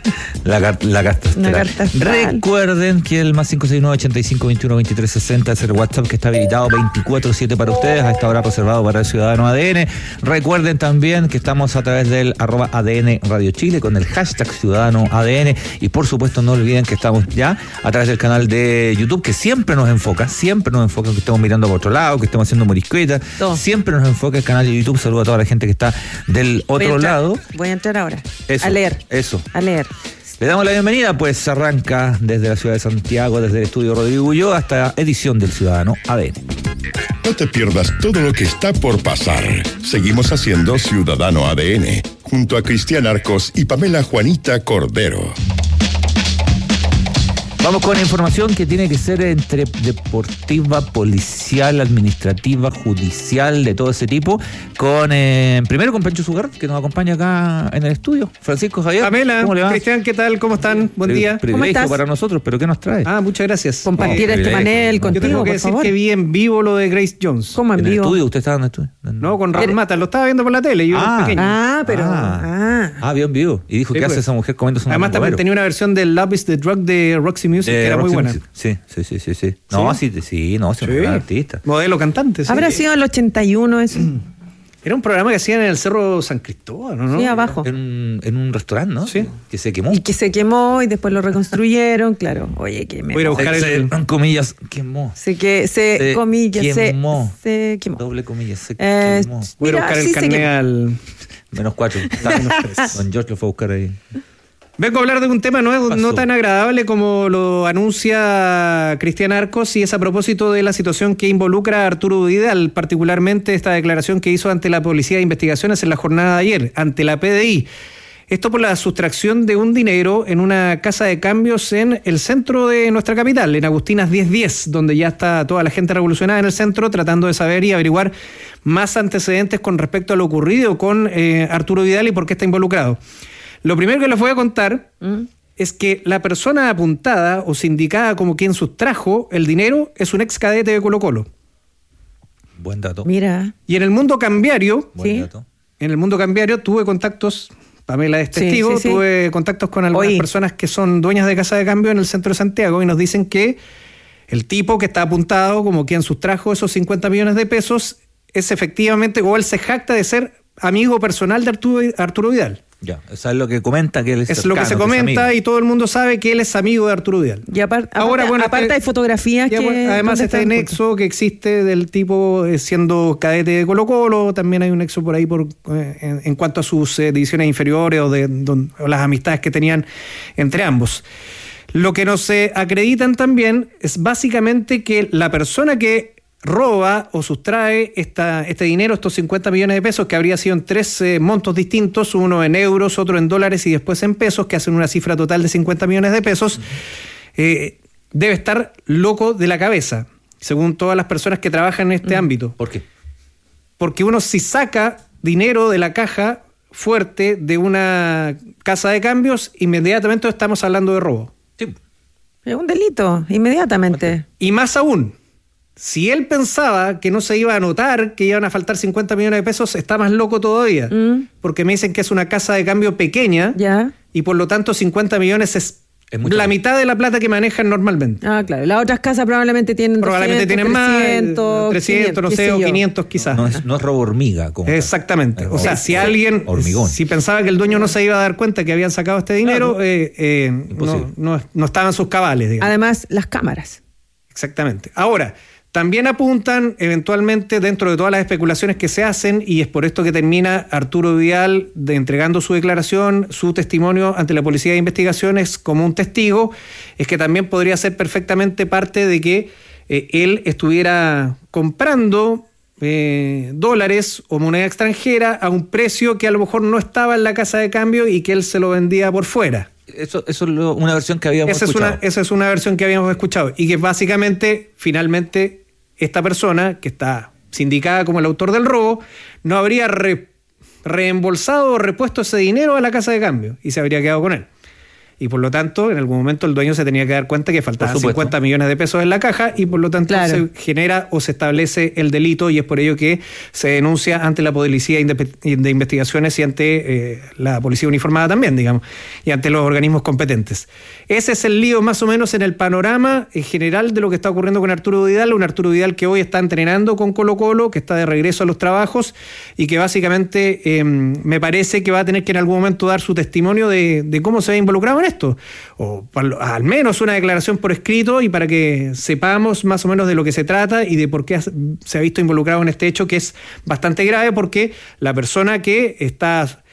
La carta astral. Recuerden que el más 569-8521-2360 es el WhatsApp que está habilitado 24/7 para ustedes, a esta hora reservado para el Ciudadano ADN. Recuerden también que estamos a través del @ADN Radio Chile con el hashtag Ciudadano ADN, y por supuesto no olviden que estamos ya a través del canal de YouTube, que siempre nos enfoca, que estemos mirando por otro lado, que estemos haciendo morisqueta, siempre nos enfoca el canal de YouTube. Saludo a toda la gente que está del otro lado. Voy a entrar ahora. Eso, a leer. A leer. Le damos la bienvenida, pues arranca desde la ciudad de Santiago, desde el estudio Rodrigo Ulloa, hasta edición del Ciudadano ADN. No te pierdas todo lo que está por pasar. Seguimos haciendo Ciudadano ADN, junto a Cristian Arcos y Pamela Juanita Cordero. Vamos con información que tiene que ser entre deportiva, policial, administrativa, judicial, de todo ese tipo. Primero con Pencho Sugar, que nos acompaña acá en el estudio. Francisco Javier. Pamela, ¿cómo le va? Cristian, ¿qué tal? ¿Cómo están? Buen día. Privilegio para nosotros, pero ¿qué nos trae? Muchas gracias. Compartir este panel contigo, yo tengo que decir favor. que vi en vivo lo de Grace Jones. ¿Cómo en vivo? ¿En el estudio? ¿Usted estaba en el estudio? No, con Raúl Mata. Lo estaba viendo por la tele. Yo era pequeño. Vio en vivo. Y dijo, ¿qué hace esa mujer comiendo su Además, también tenía una versión de Love is the Drug de Roxy Music, que era muy buena. Sí. No, sí, un gran artista. Modelo cantante, sí. ¿Habrá sido el 81 eso? Era un programa que hacían en el Cerro San Cristóbal, ¿no? Sí, abajo. En un restaurante, ¿no? Sí. Que se quemó. Y que se quemó y después lo reconstruyeron, claro. Oye, que me... Voy a buscar comillas, quemó. Se quemó. Doble comillas, se quemó. Voy a buscar el carnet al... -4. Don George lo fue a buscar ahí. Vengo a hablar de un tema no tan agradable como lo anuncia Cristian Arcos, y es a propósito de la situación que involucra a Arturo Vidal, particularmente esta declaración que hizo ante la Policía de Investigaciones en la jornada de ayer, ante la PDI. Esto por la sustracción de un dinero en una casa de cambios en el centro de nuestra capital, en Agustinas 1010, donde ya está toda la gente revolucionada en el centro tratando de saber y averiguar más antecedentes con respecto a lo ocurrido con Arturo Vidal y por qué está involucrado. Lo primero que les voy a contar es que la persona apuntada o sindicada como quien sustrajo el dinero es un ex cadete de Colo-Colo. Buen dato. Mira. Y en el mundo cambiario, dato. En el mundo cambiario tuve contactos, Pamela es testigo, tuve contactos con algunas personas que son dueñas de casa de cambio en el centro de Santiago, y nos dicen que el tipo que está apuntado como quien sustrajo esos 50 millones de pesos es efectivamente, o él se jacta de ser amigo personal de Arturo Vidal. Ya, eso es lo que comenta, que él es lo cercano, que se comenta, y todo el mundo sabe que él es amigo de Arturo Vidal. Y aparte hay fotografías además este nexo que existe del tipo siendo cadete de Colo-Colo, también hay un nexo por ahí en cuanto a sus divisiones inferiores o las amistades que tenían entre ambos. Lo que nos acreditan también es básicamente que la persona que roba o sustrae este dinero, estos 50 millones de pesos, que habría sido en 3 montos distintos, uno en euros, otro en dólares y después en pesos, que hacen una cifra total de 50 millones de pesos, debe estar loco de la cabeza, según todas las personas que trabajan en este ámbito. ¿Por qué? Porque uno, si saca dinero de la caja fuerte de una casa de cambios, inmediatamente estamos hablando de robo. Sí. Es un delito, inmediatamente. Y más aún, si él pensaba que no se iba a notar que iban a faltar 50 millones de pesos, está más loco todavía. Porque me dicen que es una casa de cambio pequeña y por lo tanto 50 millones es la mitad de la plata que manejan normalmente. Ah, claro. Las otras casas probablemente tienen 200, tienen 300, más, 300, no sé, o 500 quizás. No es robo hormiga. Exactamente. O sea, si alguien, si pensaba que el dueño no se iba a dar cuenta que habían sacado este dinero, no estaban en sus cabales, digamos. Además, las cámaras. Exactamente. Ahora, también apuntan eventualmente, dentro de todas las especulaciones que se hacen, y es por esto que termina Arturo Vidal entregando su declaración, su testimonio ante la Policía de Investigaciones como un testigo, es que también podría ser perfectamente parte de que él estuviera comprando dólares o moneda extranjera a un precio que a lo mejor no estaba en la casa de cambio y que él se lo vendía por fuera. Eso es una versión que habíamos escuchado. Esa es una versión que habíamos escuchado, y que básicamente, finalmente, esta persona, que está sindicada como el autor del robo, no habría reembolsado o repuesto ese dinero a la casa de cambio y se habría quedado con él. Y por lo tanto, en algún momento el dueño se tenía que dar cuenta que faltaban 50 millones de pesos en la caja y por lo tanto se genera o se establece el delito y es por ello que se denuncia ante la Policía de Investigaciones y ante la Policía Uniformada también, digamos, y ante los organismos competentes. Ese es el lío más o menos en el panorama general de lo que está ocurriendo con Arturo Vidal, un Arturo Vidal que hoy está entrenando con Colo-Colo, que está de regreso a los trabajos y que básicamente me parece que va a tener que en algún momento dar su testimonio de cómo se ha involucrado en esto, o al menos una declaración por escrito y para que sepamos más o menos de lo que se trata y de por qué se ha visto involucrado en este hecho que es bastante grave porque la persona que está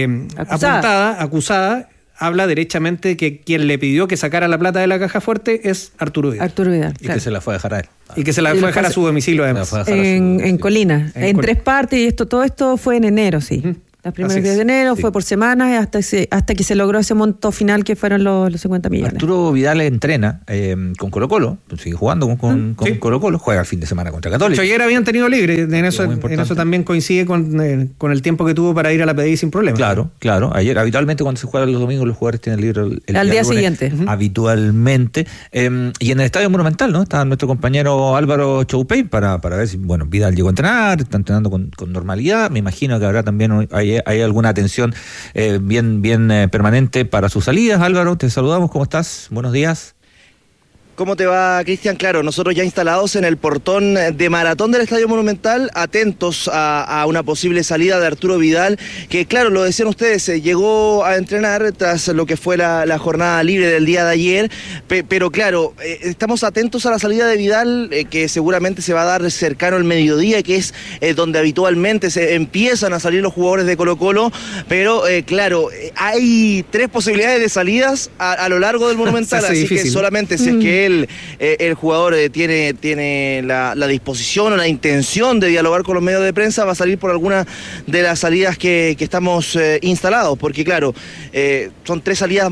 acusada, habla derechamente que quien le pidió que sacara la plata de la caja fuerte es Arturo Vidal. Y que se la fue a dejar a él. Y que se la fue a dejar a su domicilio además. En Colina, en 3 partes y todo esto fue en enero, sí. Las primeras días de enero, fue por semanas hasta que se logró ese monto final que fueron los 50 millones. Arturo Vidal entrena con Colo-Colo, sigue jugando con Colo-Colo, juega el fin de semana contra Católica. Ayer habían tenido libre, en eso también coincide con el tiempo que tuvo para ir a la PDI sin problema. Claro. Ayer, habitualmente cuando se juega los domingos, los jugadores tienen libre al día siguiente. Habitualmente. Y en el Estadio Monumental, ¿no? Está nuestro compañero Álvaro Choupey para ver si, Vidal llegó a entrenar, está entrenando con normalidad. Me imagino que habrá también hay alguna atención bien permanente para sus salidas. Álvaro, te saludamos, ¿cómo estás? Buenos días. ¿Cómo te va, Cristian? Claro, nosotros ya instalados en el portón de Maratón del Estadio Monumental, atentos a una posible salida de Arturo Vidal, que claro, lo decían ustedes, llegó a entrenar tras lo que fue la jornada libre del día de ayer, pero claro, estamos atentos a la salida de Vidal, que seguramente se va a dar cercano al mediodía, que es donde habitualmente se empiezan a salir los jugadores de Colo-Colo, pero claro, hay 3 posibilidades de salidas a lo largo del Monumental, así difícil, que solamente si es que el jugador tiene la disposición o la intención de dialogar con los medios de prensa, va a salir por alguna de las salidas que estamos instalados, porque claro, son 3 salidas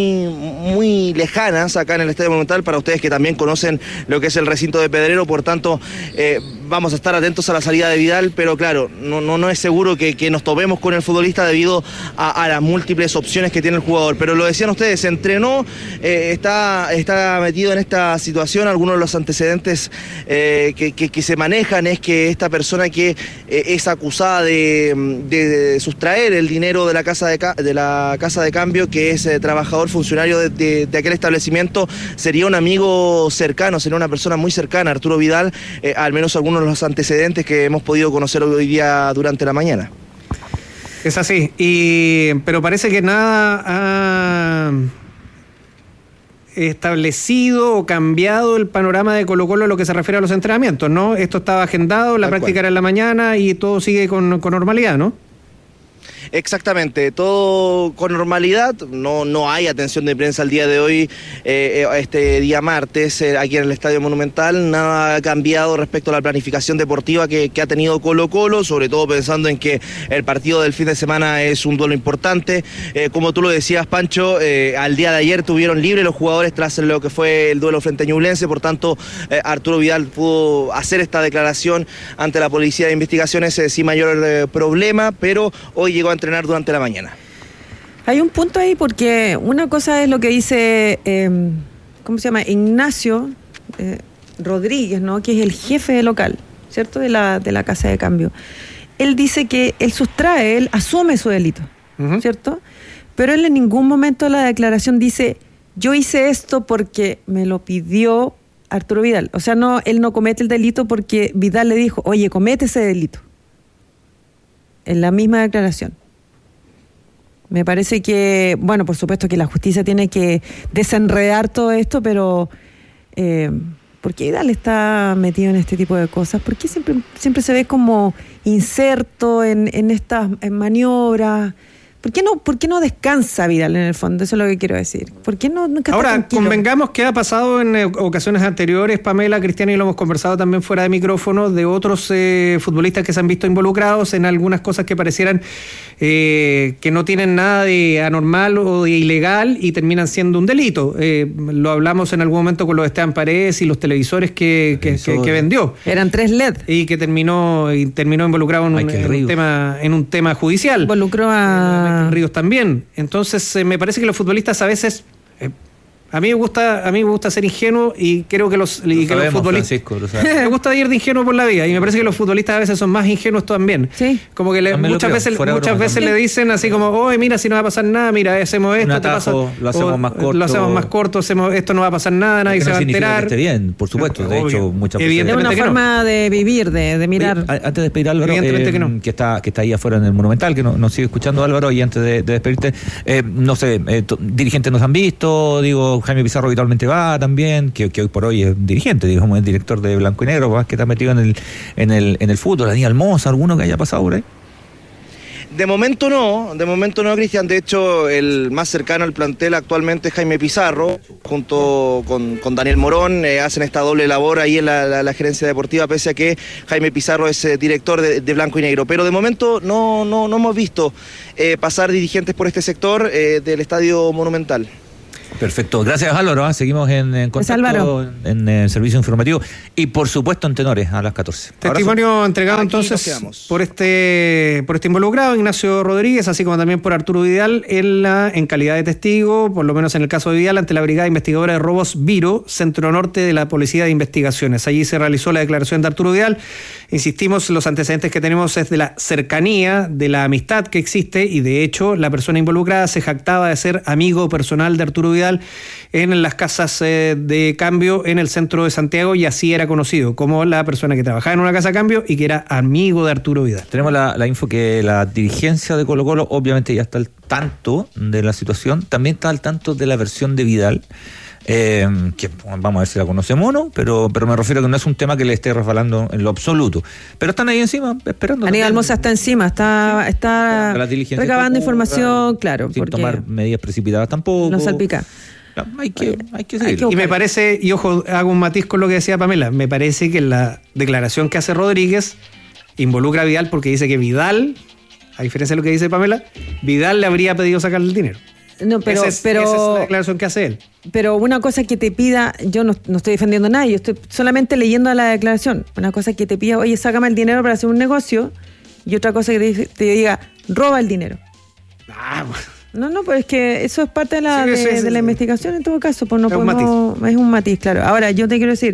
muy lejanas acá en el Estadio Monumental, para ustedes que también conocen lo que es el recinto de Pedrero, por tanto vamos a estar atentos a la salida de Vidal, pero claro, no es seguro que nos topemos con el futbolista debido a las múltiples opciones que tiene el jugador, pero lo decían ustedes, se entrenó, está metido en esta situación. Algunos de los antecedentes que se manejan es que esta persona que es acusada de sustraer el dinero de la casa de cambio, que es trabajador funcionario de aquel establecimiento, sería un amigo cercano, sería una persona muy cercana a Arturo Vidal, al menos algunos de los antecedentes que hemos podido conocer hoy día durante la mañana. Es así, pero parece que nada ha establecido o cambiado el panorama de Colo-Colo en lo que se refiere a los entrenamientos, ¿no? Esto estaba agendado, la práctica era en la mañana y todo sigue con normalidad, ¿no? Exactamente, todo con normalidad, no hay atención de prensa el día de hoy, este día martes, aquí en el Estadio Monumental. Nada ha cambiado respecto a la planificación deportiva que ha tenido Colo-Colo, sobre todo pensando en que el partido del fin de semana es un duelo importante. Como tú lo decías, Pancho, al día de ayer tuvieron libre los jugadores tras lo que fue el duelo frente a Ñublense, por tanto Arturo Vidal pudo hacer esta declaración ante la Policía de Investigaciones sin mayor problema, pero hoy llegó a entrenar durante la mañana. Hay un punto ahí, porque una cosa es lo que dice ¿cómo se llama? Ignacio Rodríguez, ¿no? Que es el jefe de local, ¿cierto? De la casa de cambio. Él dice que él sustrae, él asume su delito, ¿cierto? Pero él en ningún momento de la declaración dice, yo hice esto porque me lo pidió Arturo Vidal. O sea, él no comete el delito porque Vidal le dijo, oye, comete ese delito. En la misma declaración. Me parece que, por supuesto que la justicia tiene que desenredar todo esto, pero ¿por qué Vidal está metido en este tipo de cosas? ¿Por qué siempre se ve como inserto en estas maniobras? ¿Por qué no descansa Vidal en el fondo? Eso es lo que quiero decir. ¿Por qué nunca está Ahora, tranquilo? convengamos que ha pasado en ocasiones anteriores, Pamela, Cristian, y lo hemos conversado también fuera de micrófono, de otros futbolistas que se han visto involucrados en algunas cosas que parecieran que no tienen nada de anormal o de ilegal y terminan siendo un delito. Lo hablamos en algún momento con los Esteban Paredes y los televisores que vendió. Eran 3 LED. Y que terminó involucrado en un tema judicial. Involucró a Ah. Ríos también. Entonces, me parece que los futbolistas a veces... A mí me gusta ser ingenuo y creo que los futbolistas me gusta ir de ingenuo por la vida y me parece que los futbolistas a veces son más ingenuos también. Sí. Como que muchas veces le dicen así como, oye, mira, si no va a pasar nada, mira, hacemos esto, atajo, lo hacemos más corto, esto no va a pasar nada, nadie se va a enterar. Que esté bien, por supuesto, de hecho, muchas veces. Es una forma de vivir, de mirar. Oye, antes de despedir a Álvaro, que está ahí afuera en el Monumental, que nos sigue escuchando Álvaro, y antes de despedirte, no sé, dirigentes nos han visto, digo, Jaime Pizarro habitualmente va también, que hoy por hoy es dirigente, digamos, es director de Blanco y Negro, que está metido en el fútbol. Daniel Moza, alguno que haya pasado por ahí. De momento no, Cristian. De hecho, el más cercano al plantel actualmente es Jaime Pizarro, junto con Daniel Morón, hacen esta doble labor ahí en la gerencia deportiva, pese a que Jaime Pizarro es director de Blanco y Negro. Pero de momento no hemos visto pasar dirigentes por este sector del Estadio Monumental. Perfecto, gracias Álvaro, seguimos en contacto en el servicio informativo y por supuesto en Tenores a las 14. Testimonio abrazo. Entregado entonces por este involucrado, Ignacio Rodríguez, así como también por Arturo Vidal en calidad de testigo, por lo menos en el caso de Vidal, ante la Brigada Investigadora de Robos Viro, Centro Norte de la Policía de Investigaciones. Allí se realizó la declaración de Arturo Vidal. Insistimos, los antecedentes que tenemos es de la cercanía, de la amistad que existe y de hecho la persona involucrada se jactaba de ser amigo personal de Arturo Vidal en las casas de cambio en el centro de Santiago y así era conocido como la persona que trabajaba en una casa de cambio y que era amigo de Arturo Vidal. Tenemos la info que la dirigencia de Colo-Colo obviamente ya está al tanto de la situación, también está al tanto de la versión de Vidal. Que vamos a ver si la conocemos o no, pero me refiero a que no es un tema que le esté resbalando en lo absoluto. Pero están ahí encima, esperando. Aníbal Moza está encima, está recabando información, claro. Sin tomar medidas precipitadas tampoco. No salpica. No, hay que seguir. Y me parece, y ojo, hago un matiz con lo que decía Pamela, me parece que la declaración que hace Rodríguez involucra a Vidal porque dice que Vidal, a diferencia de lo que dice Pamela, Vidal le habría pedido sacar el dinero. No, pero esa es la declaración que hace él. Pero una cosa que te pida, yo no estoy defendiendo a nadie, yo estoy solamente leyendo la declaración. Una cosa que te pida, oye, sácame el dinero para hacer un negocio, y otra cosa que te diga, roba el dinero. No, pues es que eso es parte de la investigación en todo caso, pues no podemos, es un matiz, claro. Ahora, yo te quiero decir,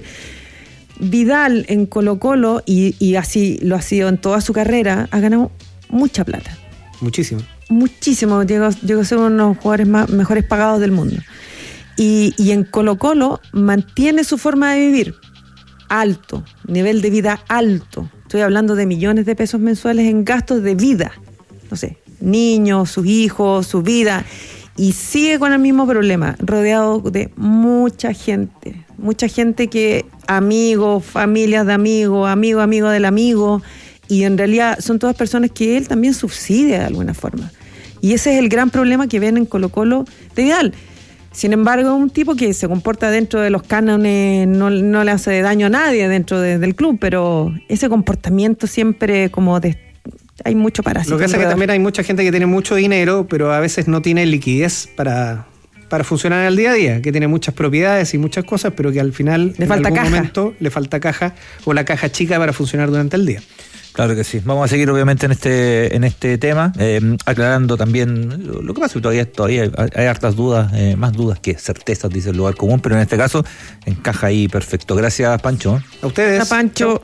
Vidal en Colo-Colo, y así lo ha sido en toda su carrera, ha ganado mucha plata. Muchísimo, llegó a ser uno de los jugadores mejores pagados del mundo. Y en Colo-Colo mantiene su forma de vivir alto, nivel de vida alto. Estoy hablando de millones de pesos mensuales en gastos de vida. No sé, niños, sus hijos, su vida. Y sigue con el mismo problema, rodeado de mucha gente que amigos, familias de amigos, amigo del amigo. Y en realidad son todas personas que él también subsidia de alguna forma. Y ese es el gran problema que ven en Colo-Colo de Vidal. Sin embargo, un tipo que se comporta dentro de los cánones, no le hace daño a nadie dentro del club, pero ese comportamiento siempre como hay mucho parásito. Lo que pasa es que también hay mucha gente que tiene mucho dinero, pero a veces no tiene liquidez para funcionar en el día a día, que tiene muchas propiedades y muchas cosas, pero que al final en algún momento le falta caja o la caja chica para funcionar durante el día. Claro que sí. Vamos a seguir obviamente en este tema, aclarando también lo que pasa, que todavía hay hartas dudas, más dudas que certezas, dice el lugar común, pero en este caso encaja ahí perfecto. Gracias, Pancho. A ustedes. Gracias, Pancho.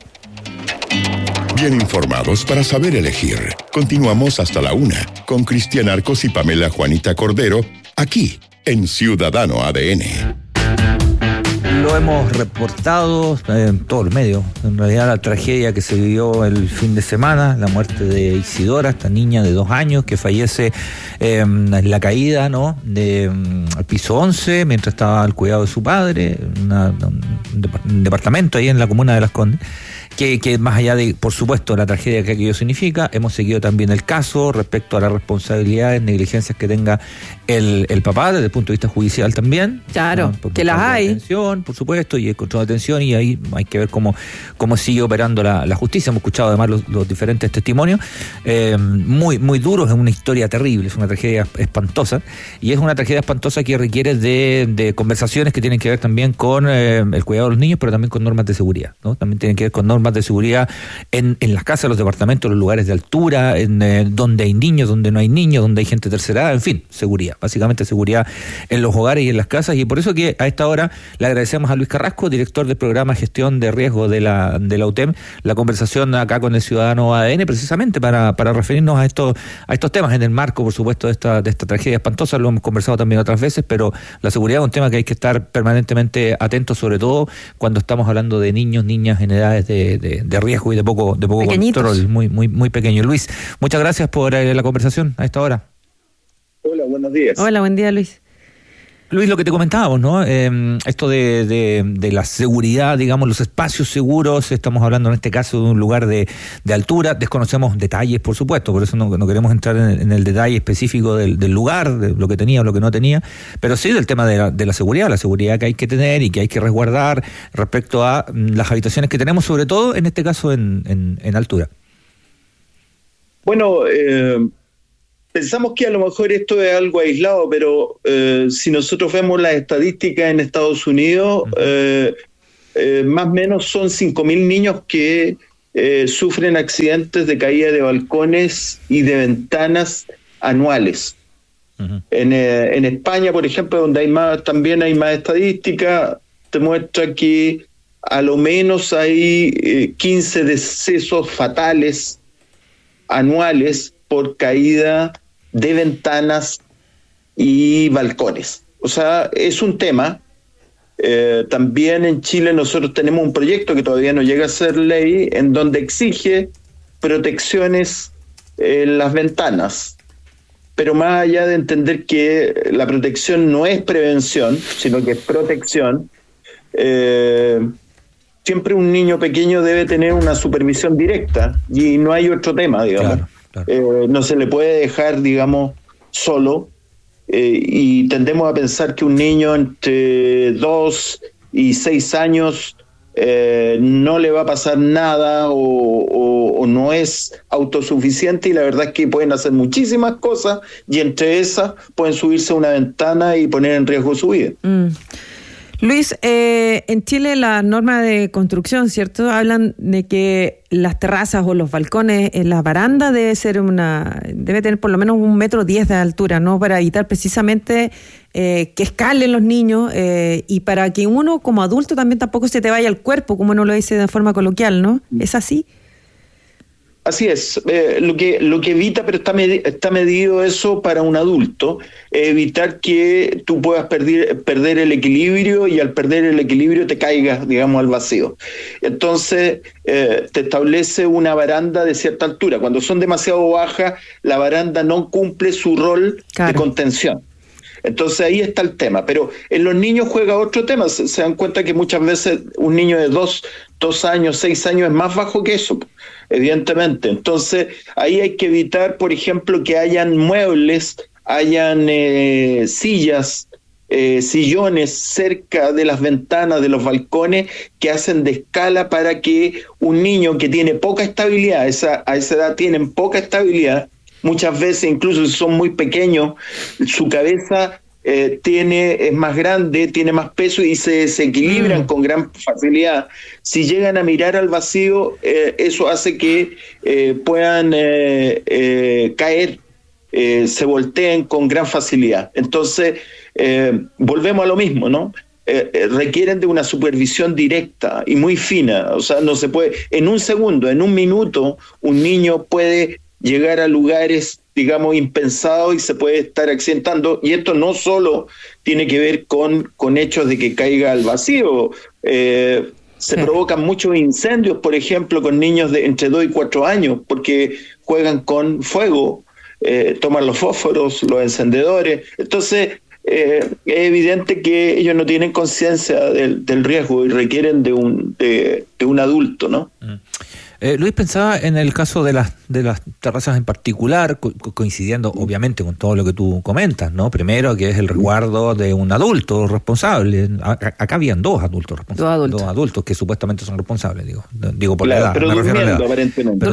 Bien informados para saber elegir. Continuamos hasta la 1 con Cristian Arcos y Pamela Juanita Cordero, aquí en Ciudadano ADN. Lo hemos reportado en todos los medios. En realidad la tragedia que se vivió el fin de semana, la muerte de Isidora, esta niña de 2 años que fallece en la caída, ¿no?, al piso 11 mientras estaba al cuidado de su padre, un departamento ahí en la comuna de Las Condes. Que más allá de, por supuesto, la tragedia que aquello significa, hemos seguido también el caso respecto a las responsabilidades, negligencias que tenga el papá desde el punto de vista judicial también. Claro, que las hay. Detención, por supuesto, y el control de detención, y ahí hay que ver cómo sigue operando la justicia. Hemos escuchado además los diferentes testimonios, muy, muy duros, es una historia terrible, es una tragedia espantosa, y es una tragedia espantosa que requiere de conversaciones que tienen que ver también con el cuidado de los niños, pero también con normas de seguridad, ¿no? También tienen que ver con normas normas de seguridad en las casas, los departamentos, los lugares de altura, en donde hay niños, donde no hay niños, donde hay gente tercera edad, en fin, seguridad, básicamente seguridad en los hogares y en las casas, y por eso que a esta hora le agradecemos a Luis Carrasco, director del programa Gestión de Riesgo de la UTEM, la conversación acá con el Ciudadano ADN, precisamente para referirnos a estos temas, en el marco, por supuesto, de esta tragedia espantosa. Lo hemos conversado también otras veces, pero la seguridad es un tema que hay que estar permanentemente atentos, sobre todo cuando estamos hablando de niños, niñas en edades de riesgo y de poco control, muy pequeño. Luis, muchas gracias por la conversación a esta hora. Hola, buenos días. Hola, buen día, Luis. Luis, lo que te comentábamos, ¿no? Esto de la seguridad, digamos, los espacios seguros, estamos hablando en este caso de un lugar de altura, desconocemos detalles, por supuesto, por eso no queremos entrar en el detalle específico del lugar, de lo que tenía o lo que no tenía, pero sí del tema de la seguridad que hay que tener y que hay que resguardar respecto a las habitaciones que tenemos, sobre todo en este caso en altura. Bueno, pensamos que a lo mejor esto es algo aislado, pero si nosotros vemos las estadísticas en Estados Unidos, más o menos son 5.000 niños que sufren accidentes de caída de balcones y de ventanas anuales. En España, por ejemplo, donde también hay más estadísticas, te muestra que a lo menos hay 15 decesos fatales anuales por caída de ventanas y balcones. O sea, es un tema. También en Chile nosotros tenemos un proyecto que todavía no llega a ser ley, en donde exige protecciones en las ventanas. Pero más allá de entender que la protección no es prevención, sino que es protección, siempre un niño pequeño debe tener una supervisión directa y no hay otro tema, digamos. Claro. No se le puede dejar, digamos, solo, y tendemos a pensar que un niño entre 2 y 6 años no le va a pasar nada o no es autosuficiente, y la verdad es que pueden hacer muchísimas cosas y entre esas pueden subirse a una ventana y poner en riesgo su vida. Luis, en Chile las normas de construcción, ¿cierto? Hablan de que las terrazas o los balcones, la baranda debe tener por lo menos 1,10 metros de altura, ¿no? Para evitar precisamente que escalen los niños y para que uno como adulto también tampoco se te vaya al cuerpo, como uno lo dice de forma coloquial, ¿no? ¿Es así? Así es, lo que evita, pero está medido eso para un adulto, evitar que tú puedas perder el equilibrio y al perder el equilibrio te caigas, digamos, al vacío. Entonces te establece una baranda de cierta altura. Cuando son demasiado bajas, la baranda no cumple su rol de contención. Entonces ahí está el tema, pero en los niños juega otro tema. Se dan cuenta que muchas veces un niño de 2 años, 6 años es más bajo que eso, evidentemente. Entonces ahí hay que evitar, por ejemplo, que hayan muebles, hayan sillas, sillones cerca de las ventanas, de los balcones, que hacen de escala para que un niño que tiene poca estabilidad, a esa edad tienen poca estabilidad, muchas veces, incluso si son muy pequeños, su cabeza es más grande, tiene más peso y se desequilibran con gran facilidad. Si llegan a mirar al vacío, eso hace que puedan caer, se volteen con gran facilidad. Entonces, volvemos a lo mismo, ¿no? Requieren de una supervisión directa y muy fina. O sea, no se puede, en un segundo, en un minuto, un niño puede llegar a lugares, digamos, impensados y se puede estar accidentando. Y esto no solo tiene que ver con hechos de que caiga al vacío. Se provocan muchos incendios, por ejemplo, con niños de entre 2 y 4 años, porque juegan con fuego, toman los fósforos, los encendedores. Entonces, es evidente que ellos no tienen conciencia del riesgo y requieren de un adulto, ¿no? Luis, pensaba en el caso de las terrazas en particular, coincidiendo obviamente con todo lo que tú comentas, ¿no? Primero, que es el resguardo de un adulto responsable. Acá habían 2 adultos responsables. 2 adultos que supuestamente son responsables, digo por la edad. Pero durmiendo, aparentemente.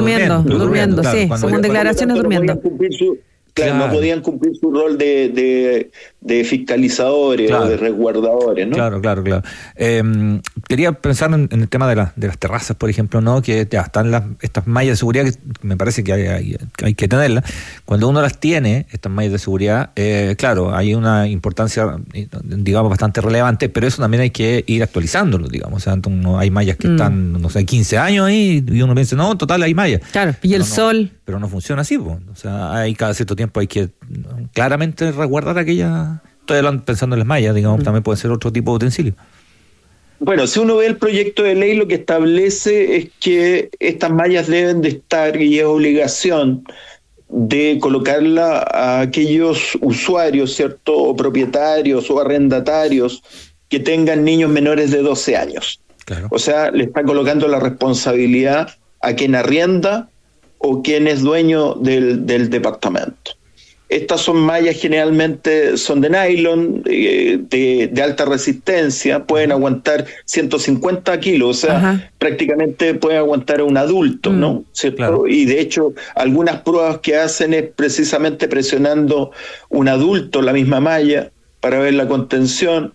Durmiendo, sí, según declaraciones durmiendo. No podían cumplir su rol de fiscalizadores o de resguardadores, ¿no? Claro. Quería pensar en el tema de las terrazas, por ejemplo, ¿no? Que ya están estas mallas de seguridad que me parece que hay que tenerlas. Cuando uno las tiene, estas mallas de seguridad, claro, hay una importancia, digamos, bastante relevante, pero eso también hay que ir actualizándolo, digamos. O sea, hay mallas que están, no sé, 15 años ahí y uno piensa, no, total, hay mallas. Claro, y el sol. Pero no funciona así, pues. O sea, cada cierto tiempo hay que claramente resguardar aquella. Estoy pensando en las mallas, digamos, también puede ser otro tipo de utensilio. Bueno, si uno ve el proyecto de ley, lo que establece es que estas mallas deben de estar, y es obligación de colocarla a aquellos usuarios, ¿cierto?, o propietarios o arrendatarios que tengan niños menores de 12 años. Claro. O sea, le está colocando la responsabilidad a quien arrienda o quien es dueño del departamento. Estas son mallas, generalmente son de nylon, de alta resistencia, pueden aguantar 150 kilos, o sea, prácticamente pueden aguantar a un adulto, ¿no? ¿Cierto? Claro. Y de hecho, algunas pruebas que hacen es precisamente presionando un adulto, la misma malla, para ver la contención.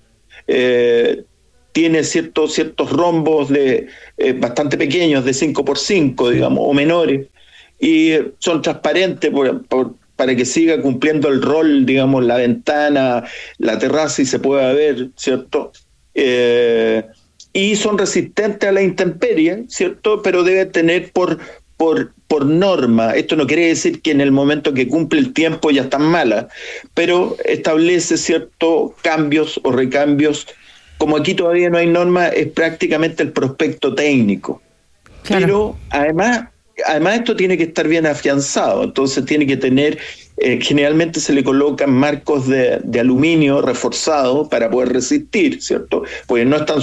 Tiene ciertos rombos bastante pequeños, de 5x5, digamos, o menores, y son transparentes para que siga cumpliendo el rol, digamos, la ventana, la terraza y se pueda ver, ¿cierto? Y son resistentes a la intemperie, ¿cierto? Pero debe tener por norma, esto no quiere decir que en el momento que cumple el tiempo ya están malas, pero establece ciertos cambios o recambios. Como aquí todavía no hay norma, es prácticamente el prospecto técnico. Claro. Pero además esto tiene que estar bien afianzado, entonces tiene que tener, generalmente se le colocan marcos de aluminio reforzado para poder resistir, ¿cierto? Porque no están